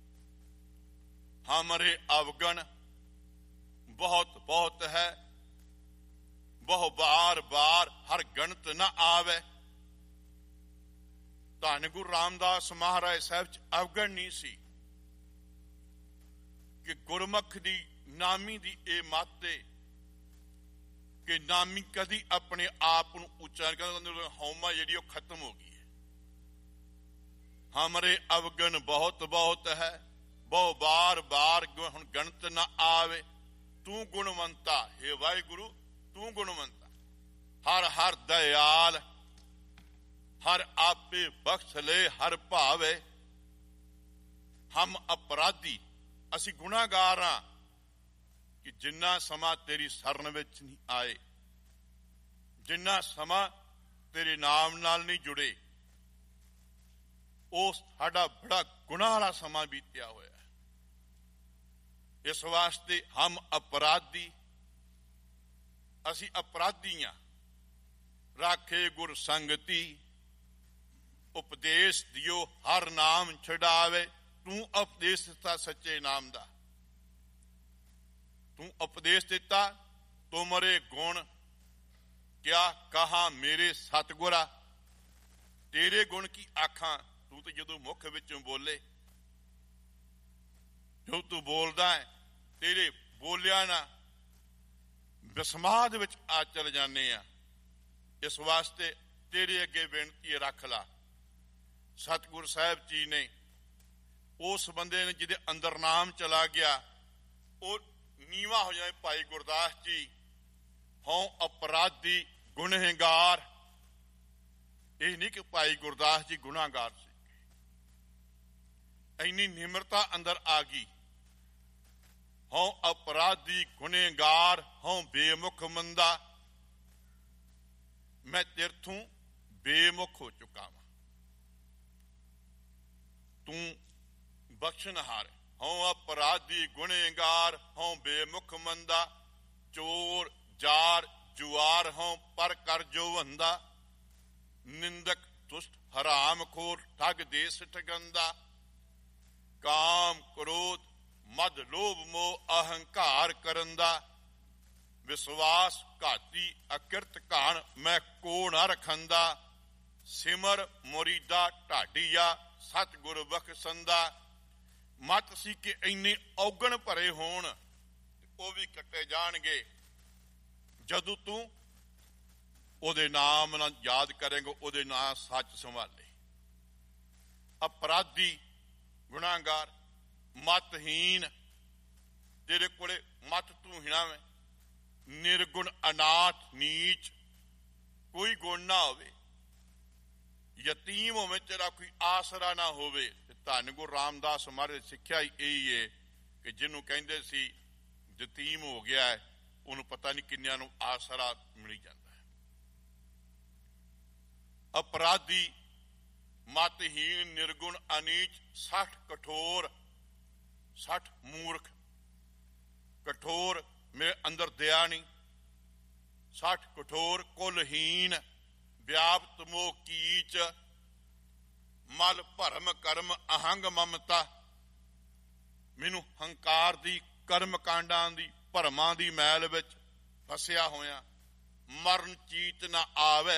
हमरे अवगण बहुत बहुत है, बहु बार बार हर गणत न आवे। धन गुरु रामदास महाराज साहब च अवगण नहीं सी कि गुरमुख दी नामी दी ए मत है कि नामी कदी अपने आप नूं उच्चा नहीं करदा, हौमा जिहड़ी ओह खत्म हो गई है। हमरे अवगण बहुत बहुत है, बहु बार बार हुण गणत न आवे। तू गुणवंता, हे वाहिगुरु तू गुणवंता, हर हर दयाल, हर आपे बख्श ले हर भावे। हम अपराधी, असी गुनाहगार हां कि जिन्ना समा तेरी सरन विच नहीं आए, जिन्ना समा तेरे नाम नाल नहीं जुड़े, ਉਹ ਸਾਡਾ बड़ा गुनाह वाला समा बीतिया होया। इस वास्ते हम अपराधी, असी अपराधी हां। राखे गुर संगति, उपदेश दियो हर नाम छड़ावे। तू उपदेश दिता सच्चे नाम दा, तू उपदेश दिता तुमरे गुण क्या कहा मेरे सतगुरा। तेरे गुण की आखां, तू तो जदों मुख विचों बोले, जो तू बोलदा है तेरे बोलिया ना विस्माद विच आ चल जाने आ। इस वास्ते तेरे अगे बेनती रख ला। सतगुर साहब जी ने उस बंदे ने जिहदे अंदर नाम चला गया, वो नीवा हो जाए। भाई गुरदास जी, हों अपराधी गुनहगार, यह नहीं कि भाई गुरदास जी गुनाहगार से, इन्नी निम्रता अंदर आ गई। हों अपराधी गुनहगार, हों बेमुख मंदा, मैं तेरथों बेमुख हो चुका वां, तू बख्शनहार। हों अपराधी गुनहगार, हों बेमुख मंदा, चोर जार जुआर हों पर कर जो वंदा। निंदक दुष्ट हराम खोर, ठग देश ठगंदा। काम क्रोध मद लोभ मोह अहंकार करंदा। विश्वास घाती अकिरत घाण, मैं को न रखंदा। सिमर मुरीदा ढाडीआ, सतगुर बख्शंदा। मत सी कि इन्ने औगण भरे होण, वो भी कट्टे जाणगे जदों तू ओदे नाम ना याद करेंगे, ओदे नाम सच संभाले। अपराधी गुनाहगार मतहीन, तेरे कोले मत तू हिणा में। निर्गुण अनाथ नीच, कोई गुण ना होवे। यतीम होवे, तेरा कोई आसरा ना होवे। धन गुरु रामदास महाराज सिक्ख्या ही यही है कि जिन्हों कहंदे सी यतीम हो गया है, उन्होंने पता नहीं किन्नियां नूं आसरा मिल जाता है। अपराधी मतहीन निर्गुण अनीच, 60 कठोर, 60 मूर्ख। कठोर मेरे अंदर दया नहीं। 60 कठोर कुलहीन, व्याप्त मोह कीच। मल भरम कर्म अहंग ममता, मैनू हंकार दी कर्म कांडां दी भरमां दी मैल विच फसिया होया। मरण चीत ना आवे,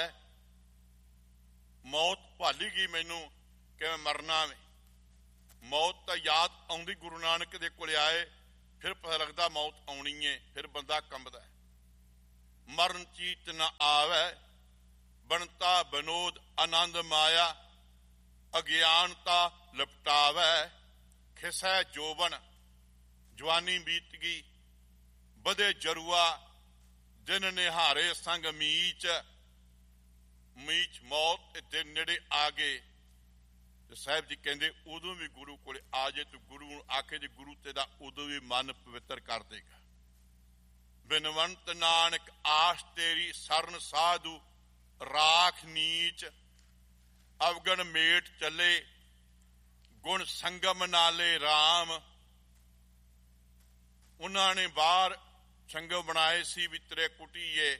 मौत भाली गई मैनू कि मैं मरना वे। मौत तो याद आउंदी, गुरु नानक दे कोल आए फिर पता लगदा मौत आउणी है, फिर बंदा कंबदा है। मरण चीत ना आवे, बनता बनोद आनंद माया। अज्ञानता लपटावै, खिसै जोबन जवानी बीत गई। बधे जरुआ दिन निहारे संग मीच। ਮੀਚ ਮੌਤ ਦੇ ਨੇੜੇ ਆ ਗਏ ਤੇ ਸਾਹਿਬ ਜੀ ਕਹਿੰਦੇ ਉਦੋਂ ਵੀ ਗੁਰੂ ਕੋਲ ਆ ਜੇ ਤੂੰ ਗੁਰੂ ਨੂੰ ਆਖੇ ਜੇ ਗੁਰੂ ਤੇਰਾ ਉਦੋਂ ਵੀ ਮਨ ਪਵਿੱਤਰ ਕਰ ਦੇਗਾ। ਬਿਨਵੰਤ ਨਾਨਕ ਆਸ ਤੇਰੀ ਸਰਨ ਸਾਧੂ ਰਾਖ ਨੀਚ ਅਵਗਣ ਮੇਟ ਚੱਲੇ ਗੁਣ ਸੰਗਮ ਨਾਲੇ ਰਾਮ। ਉਹਨਾਂ ਨੇ ਬਾਹਰ ਸੰਗਮ ਬਣਾਏ ਸੀ ਵੀ ਤੇਰੇ ਕੁਟੀਏ,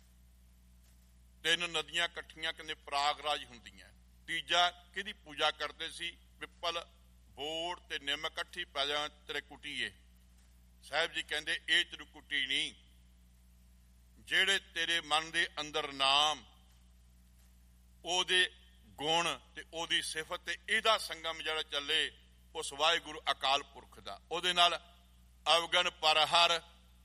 3 ਨਦੀਆਂ ਇਕੱਠੀਆਂ ਕਹਿੰਦੇ ਪ੍ਰਾਗਰਾਜ ਹੁੰਦੀਆਂ। ਤੀਜਾ ਕਿਹਦੀ ਪੂਜਾ ਕਰਦੇ ਸੀ? ਪਿੱਪਲ ਬੋੜ ਤੇ ਨਿੰਮ ਇਕੱਠੀ ਪੈ ਜਾਣ ਤੇਰੇ ਕੁਟੀਏ। ਸਾਹਿਬ ਜੀ ਕਹਿੰਦੇ ਇਹ ਤੇਰੀ ਕੁਟੀ ਨਹੀਂ, ਜਿਹੜੇ ਤੇਰੇ ਮਨ ਦੇ ਅੰਦਰ ਨਾਮ, ਉਹਦੇ ਗੁਣ ਤੇ ਉਹਦੀ ਸਿਫਤ ਤੇ ਇਹਦਾ ਸੰਗਮ ਜਿਹੜਾ ਚੱਲੇ ਉਸ ਵਾਹਿਗੁਰੂ ਅਕਾਲ ਪੁਰਖ ਦਾ, ਉਹਦੇ ਨਾਲ ਅਵਗਣ ਪਰਹਰ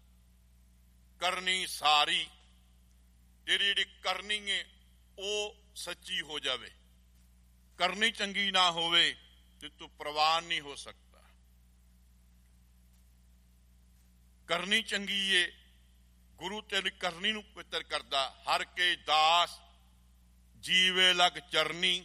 ਕਰਨੀ ਸਾਰੀ। ਤੇਰੀ ਜਿਹੜੀ ਕਰਨੀ ਹੈ ਉਹ ਸੱਚੀ ਹੋ ਜਾਵੇ। ਕਰਨੀ ਚੰਗੀ ਨਾ ਹੋਵੇ ਤੇ ਤੂੰ ਪ੍ਰਵਾਨ ਨਹੀਂ ਹੋ ਸਕਦਾ। ਕਰਨੀ ਚੰਗੀ ਏ, ਗੁਰੂ ਤੇਰੀ ਕਰਨੀ ਨੂੰ ਪਵਿੱਤਰ ਕਰਦਾ। ਹਰ ਕੇ ਦਾਸ ਜੀਵੇ ਲਗ ਚਰਨੀ।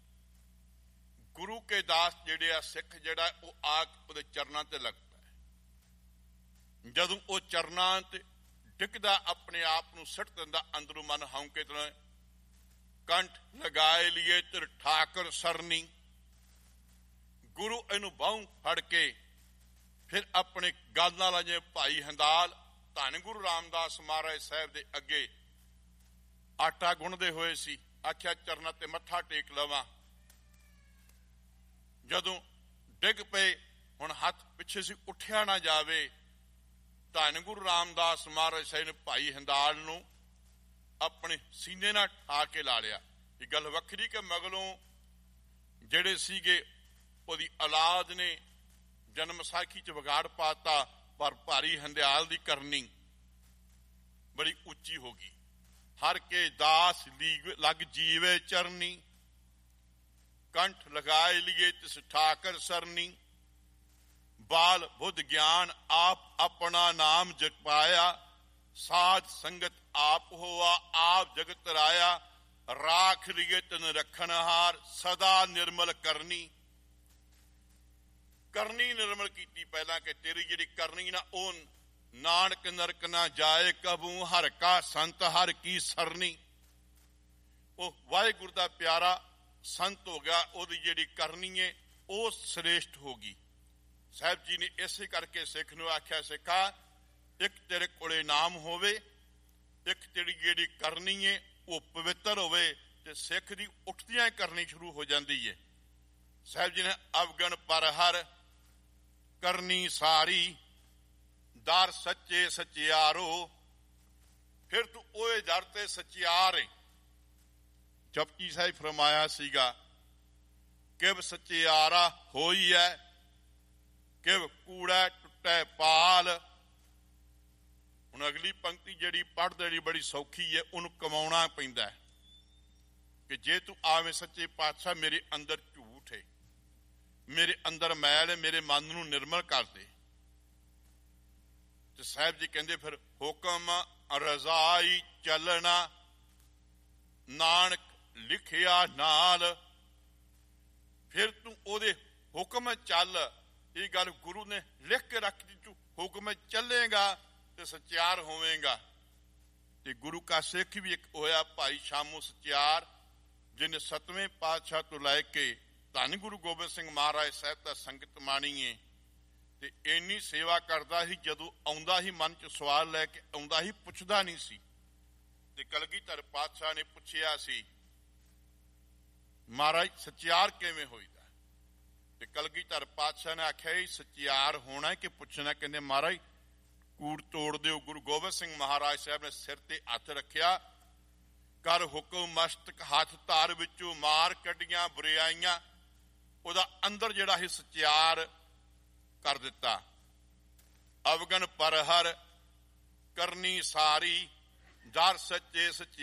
ਗੁਰੂ ਕੇ ਦਾਸ ਜਿਹੜੇ ਆ ਸਿੱਖ ਜਿਹੜਾ ਉਹ ਆ ਉਹਦੇ ਚਰਨਾਂ ਤੇ ਲੱਗਦਾ ਹੈ। ਜਦੋਂ ਉਹ ਚਰਨਾਂ ਤੇ ਡਿੱਗਦਾ ਆਪਣੇ ਆਪ ਨੂੰ ਸਿੱਟ ਦਿੰਦਾ, ਅੰਦਰੋਂ ਮਨ ਹੌਂਕੇ ਤੇ ਕੰਠ ਲਗਾਏ ਲਿਏ ਤੇਰ ਠਾਕਰ ਸਰਨੀ। ਗੁਰੂ ਇਹਨੂੰ ਬਾਹੋਂ ਫੜ ਕੇ ਫਿਰ ਆਪਣੇ ਗਲ ਨਾਲ ਅਜੇ ਭਾਈ ਹੰਦਾਲ ਧੰਨ ਗੁਰੂ ਰਾਮਦਾਸ ਮਹਾਰਾਜ ਸਾਹਿਬ ਦੇ ਅੱਗੇ ਆਟਾ ਗੁੰਨਦੇ ਹੋਏ ਸੀ। ਆਖਿਆ ਚਰਨਾਂ ਤੇ ਮੱਥਾ ਟੇਕ ਲਵਾਂ। ਜਦੋਂ ਡਿੱਗ ਪਏ, ਹੁਣ ਹੱਥ ਪਿੱਛੇ ਸੀ, ਉੱਠਿਆ ਨਾ ਜਾਵੇ। ਧੰਨ ਗੁਰੂ ਰਾਮਦਾਸ ਮਹਾਰਾਜ ਸਾਹਿਬ ਨੇ ਭਾਈ ਹੰਦਾਲ ਨੂੰ ਆਪਣੇ ਸੀਨੇ ਨਾਲ ਠਾ ਕੇ ਲਾ ਲਿਆ। ਇਹ ਗੱਲ ਵੱਖਰੀ ਕਿ ਮਗਲੋਂ ਜਿਹੜੇ ਸੀਗੇ ਉਹਦੀ ਔਲਾਦ ਨੇ ਜਨਮ ਸਾਖੀ ਚ ਵਿਗਾੜ ਪਾਤਾ, ਪਰ ਭਾਈ ਹੰਦਿਆਲ ਦੀ ਕਰਨੀ ਬੜੀ ਉੱਚੀ ਹੋ ਗਈ। ਹਰ ਕੇ ਦਾਸ ਲਗ ਜੀਵੇ ਚਰਨੀ ਕੰਠ ਲਗਾਏ ਲਿਏ ਤਿਸ ਠਾਕਰ ਸਰਨੀ। ਬਾਲ ਬੁੱਧ ਗਿਆਨ ਆਪ ਆਪਣਾ ਨਾਮ ਜਪਾਇਆ ਸਾਧ ਸੰਗਤ ਆਪ ਹੋਆ ਆਪ ਜਗਤ ਰਾਇਆ। ਰਾਖ ਲਿਏ ਤਨ ਰੱਖਣਹਾਰ ਸਦਾ ਨਿਰਮਲ ਕਰਨੀ। ਕਰਨੀ ਨਿਰਮਲ ਕੀਤੀ ਪਹਿਲਾਂ ਕਿ ਤੇਰੀ ਜਿਹੜੀ ਕਰਨੀ ਨਾ ਉਹ ਨਾਨਕ ਨਰਕ ਨਾ ਜਾਏ ਕਬੂ। ਹਰ ਕਾ ਸੰਤ ਹਰ ਕੀ ਸਰਨੀ। ਉਹ ਵਾਹਿਗੁਰੂ ਦਾ ਪਿਆਰਾ ਸੰਤ ਹੋ ਗਿਆ, ਉਹਦੀ ਜਿਹੜੀ ਕਰਨੀ ਹੈ ਉਹ ਸ੍ਰੇਸ਼ਟ ਹੋ ਗਈ। ਸਾਹਿਬ ਜੀ ਨੇ ਇਸੇ ਕਰਕੇ ਸਿੱਖ ਨੂੰ ਆਖਿਆ, ਸਿੱਖਾ ਇੱਕ ਤੇਰੇ ਕੋਲੇ ਨਾਮ ਹੋਵੇ, ਇੱਕ ਤੇਰੀ ਜਿਹੜੀ ਕਰਨੀ ਹੈ ਉਹ ਪਵਿੱਤਰ ਹੋਵੇ, ਤੇ ਸਿੱਖ ਦੀ ਉੱਠਦਿਆਂ ਹੀ ਕਰਨੀ ਸ਼ੁਰੂ ਹੋ ਜਾਂਦੀ ਹੈ। ਸਾਹਿਬ ਜੀ ਨੇ ਅਵਗਣ ਪਰਹਰ ਕਰਨੀ ਸਾਰੀ ਦਰ ਸੱਚੇ ਸਚਿਆਰੋ। ਫਿਰ ਤੂੰ ਉਹਦੇ ਦਰ ਤੇ ਸਚਿਆਰ ਏ। ਜਪਜੀ ਸਾਹਿਬ ਫਰਮਾਇਆ ਸੀਗਾ, ਕਿਵ ਸਚਿਆਰਾ ਹੋਈ ਹੈ ਕਿਵ ਕੂੜਾ ਟੁੱਟੇ ਪਾਲ। ਹੁਣ ਅਗਲੀ ਪੰਕਤੀ ਜਿਹੜੀ ਪੜ੍ਹਦੇ ਜਿਹੜੀ ਬੜੀ ਸੌਖੀ ਹੈ, ਉਹਨੂੰ ਕਮਾਉਣਾ ਪੈਂਦਾ ਹੈ ਕਿ ਜੇ ਤੂੰ ਆਵੇਂ ਸੱਚੇ ਪਾਤਸ਼ਾਹ ਮੇਰੇ ਅੰਦਰ ਝੂਠ ਹੈ, ਮੇਰੇ ਅੰਦਰ ਮੈਲ ਹੈ, ਮੇਰੇ ਮਨ ਨੂੰ ਨਿਰਮਲ ਕਰ ਦੇ। ਤੇ ਸਾਹਿਬ ਜੀ ਕਹਿੰਦੇ ਫਿਰ ਹੁਕਮ ਰਜ਼ਾਈ ਚੱਲਣਾ ਨਾਨਕ ਲਿਖਿਆ ਨਾਲ। ਫਿਰ ਤੂੰ ਉਹਦੇ ਹੁਕਮ ਚੱਲ। ਇਹ ਗੱਲ ਗੁਰੂ ਨੇ ਲਿਖ ਕੇ ਰੱਖ ਦਿੱਤੀ, ਤੂੰ ਹੁਕਮ ਚੱਲੇਗਾ ਤੇ ਸਚਿਆਰ ਹੋਵੇਗਾ। ਤੇ ਗੁਰੂ ਕਾ ਸਿੱਖ ਵੀ ਇੱਕ ਹੋਇਆ ਭਾਈ ਸ਼ਾਮੂ ਸਚਿਆਰ, ਜਿਹਨੇ 7ਵੇਂ ਪਾਤਸ਼ਾਹ ਤੋਂ ਲੈ ਕੇ ਧੰਨ ਗੁਰੂ ਗੋਬਿੰਦ ਸਿੰਘ ਮਹਾਰਾਜ ਸਾਹਿਬ ਦਾ ਸੰਗਤ ਮਾਣੀਏ ਤੇ ਇੰਨੀ ਸੇਵਾ ਕਰਦਾ ਸੀ, ਜਦੋਂ ਆਉਂਦਾ ਹੀ ਮਨ ਚ ਸਵਾਲ ਲੈ ਕੇ ਆਉਂਦਾ ਹੀ, ਪੁੱਛਦਾ ਨਹੀਂ ਸੀ। ਤੇ ਕਲਗੀਧਰ ਪਾਤਸ਼ਾਹ ਨੇ ਪੁੱਛਿਆ ਸੀ, ਮਹਾਰਾਜ ਸਚਿਆਰ ਕਿਵੇਂ ਹੋਈਦਾ? ਤੇ ਕਲਗੀਧਰ ਪਾਤਸ਼ਾਹ ਨੇ ਆਖਿਆ ਇਹ ਸਚਿਆਰ ਹੋਣਾ ਕਿ ਪੁੱਛਣਾ? ਕਹਿੰਦੇ ਮਹਾਰਾਜ ਕੂੜ ਤੋੜ ਦਿਓ। ਗੁਰੂ ਗੋਬਿੰਦ ਸਿੰਘ ਮਹਾਰਾਜ ਸਾਹਿਬ ਨੇ ਸਿਰ ਤੇ ਹੱਥ ਰੱਖਿਆ, ਕਰ ਹੁਕਮ ਮਸਤਕ ਹੱਥ ਧਾਰ ਵਿੱਚੋਂ ਮਾਰ ਕੱਢੀਆਂ ਬੁਰਾਈਆਂ। ਉਹਦਾ ਅੰਦਰ ਜਿਹੜਾ ਸੀ ਸਚਿਆਰ ਕਰ ਦਿੱਤਾ। ਅਵਗਣ ਪਰਹਰ ਕਰਨੀ ਸਾਰੀ ਦਰ ਸੱਚੇ ਸਚਿਆਰ।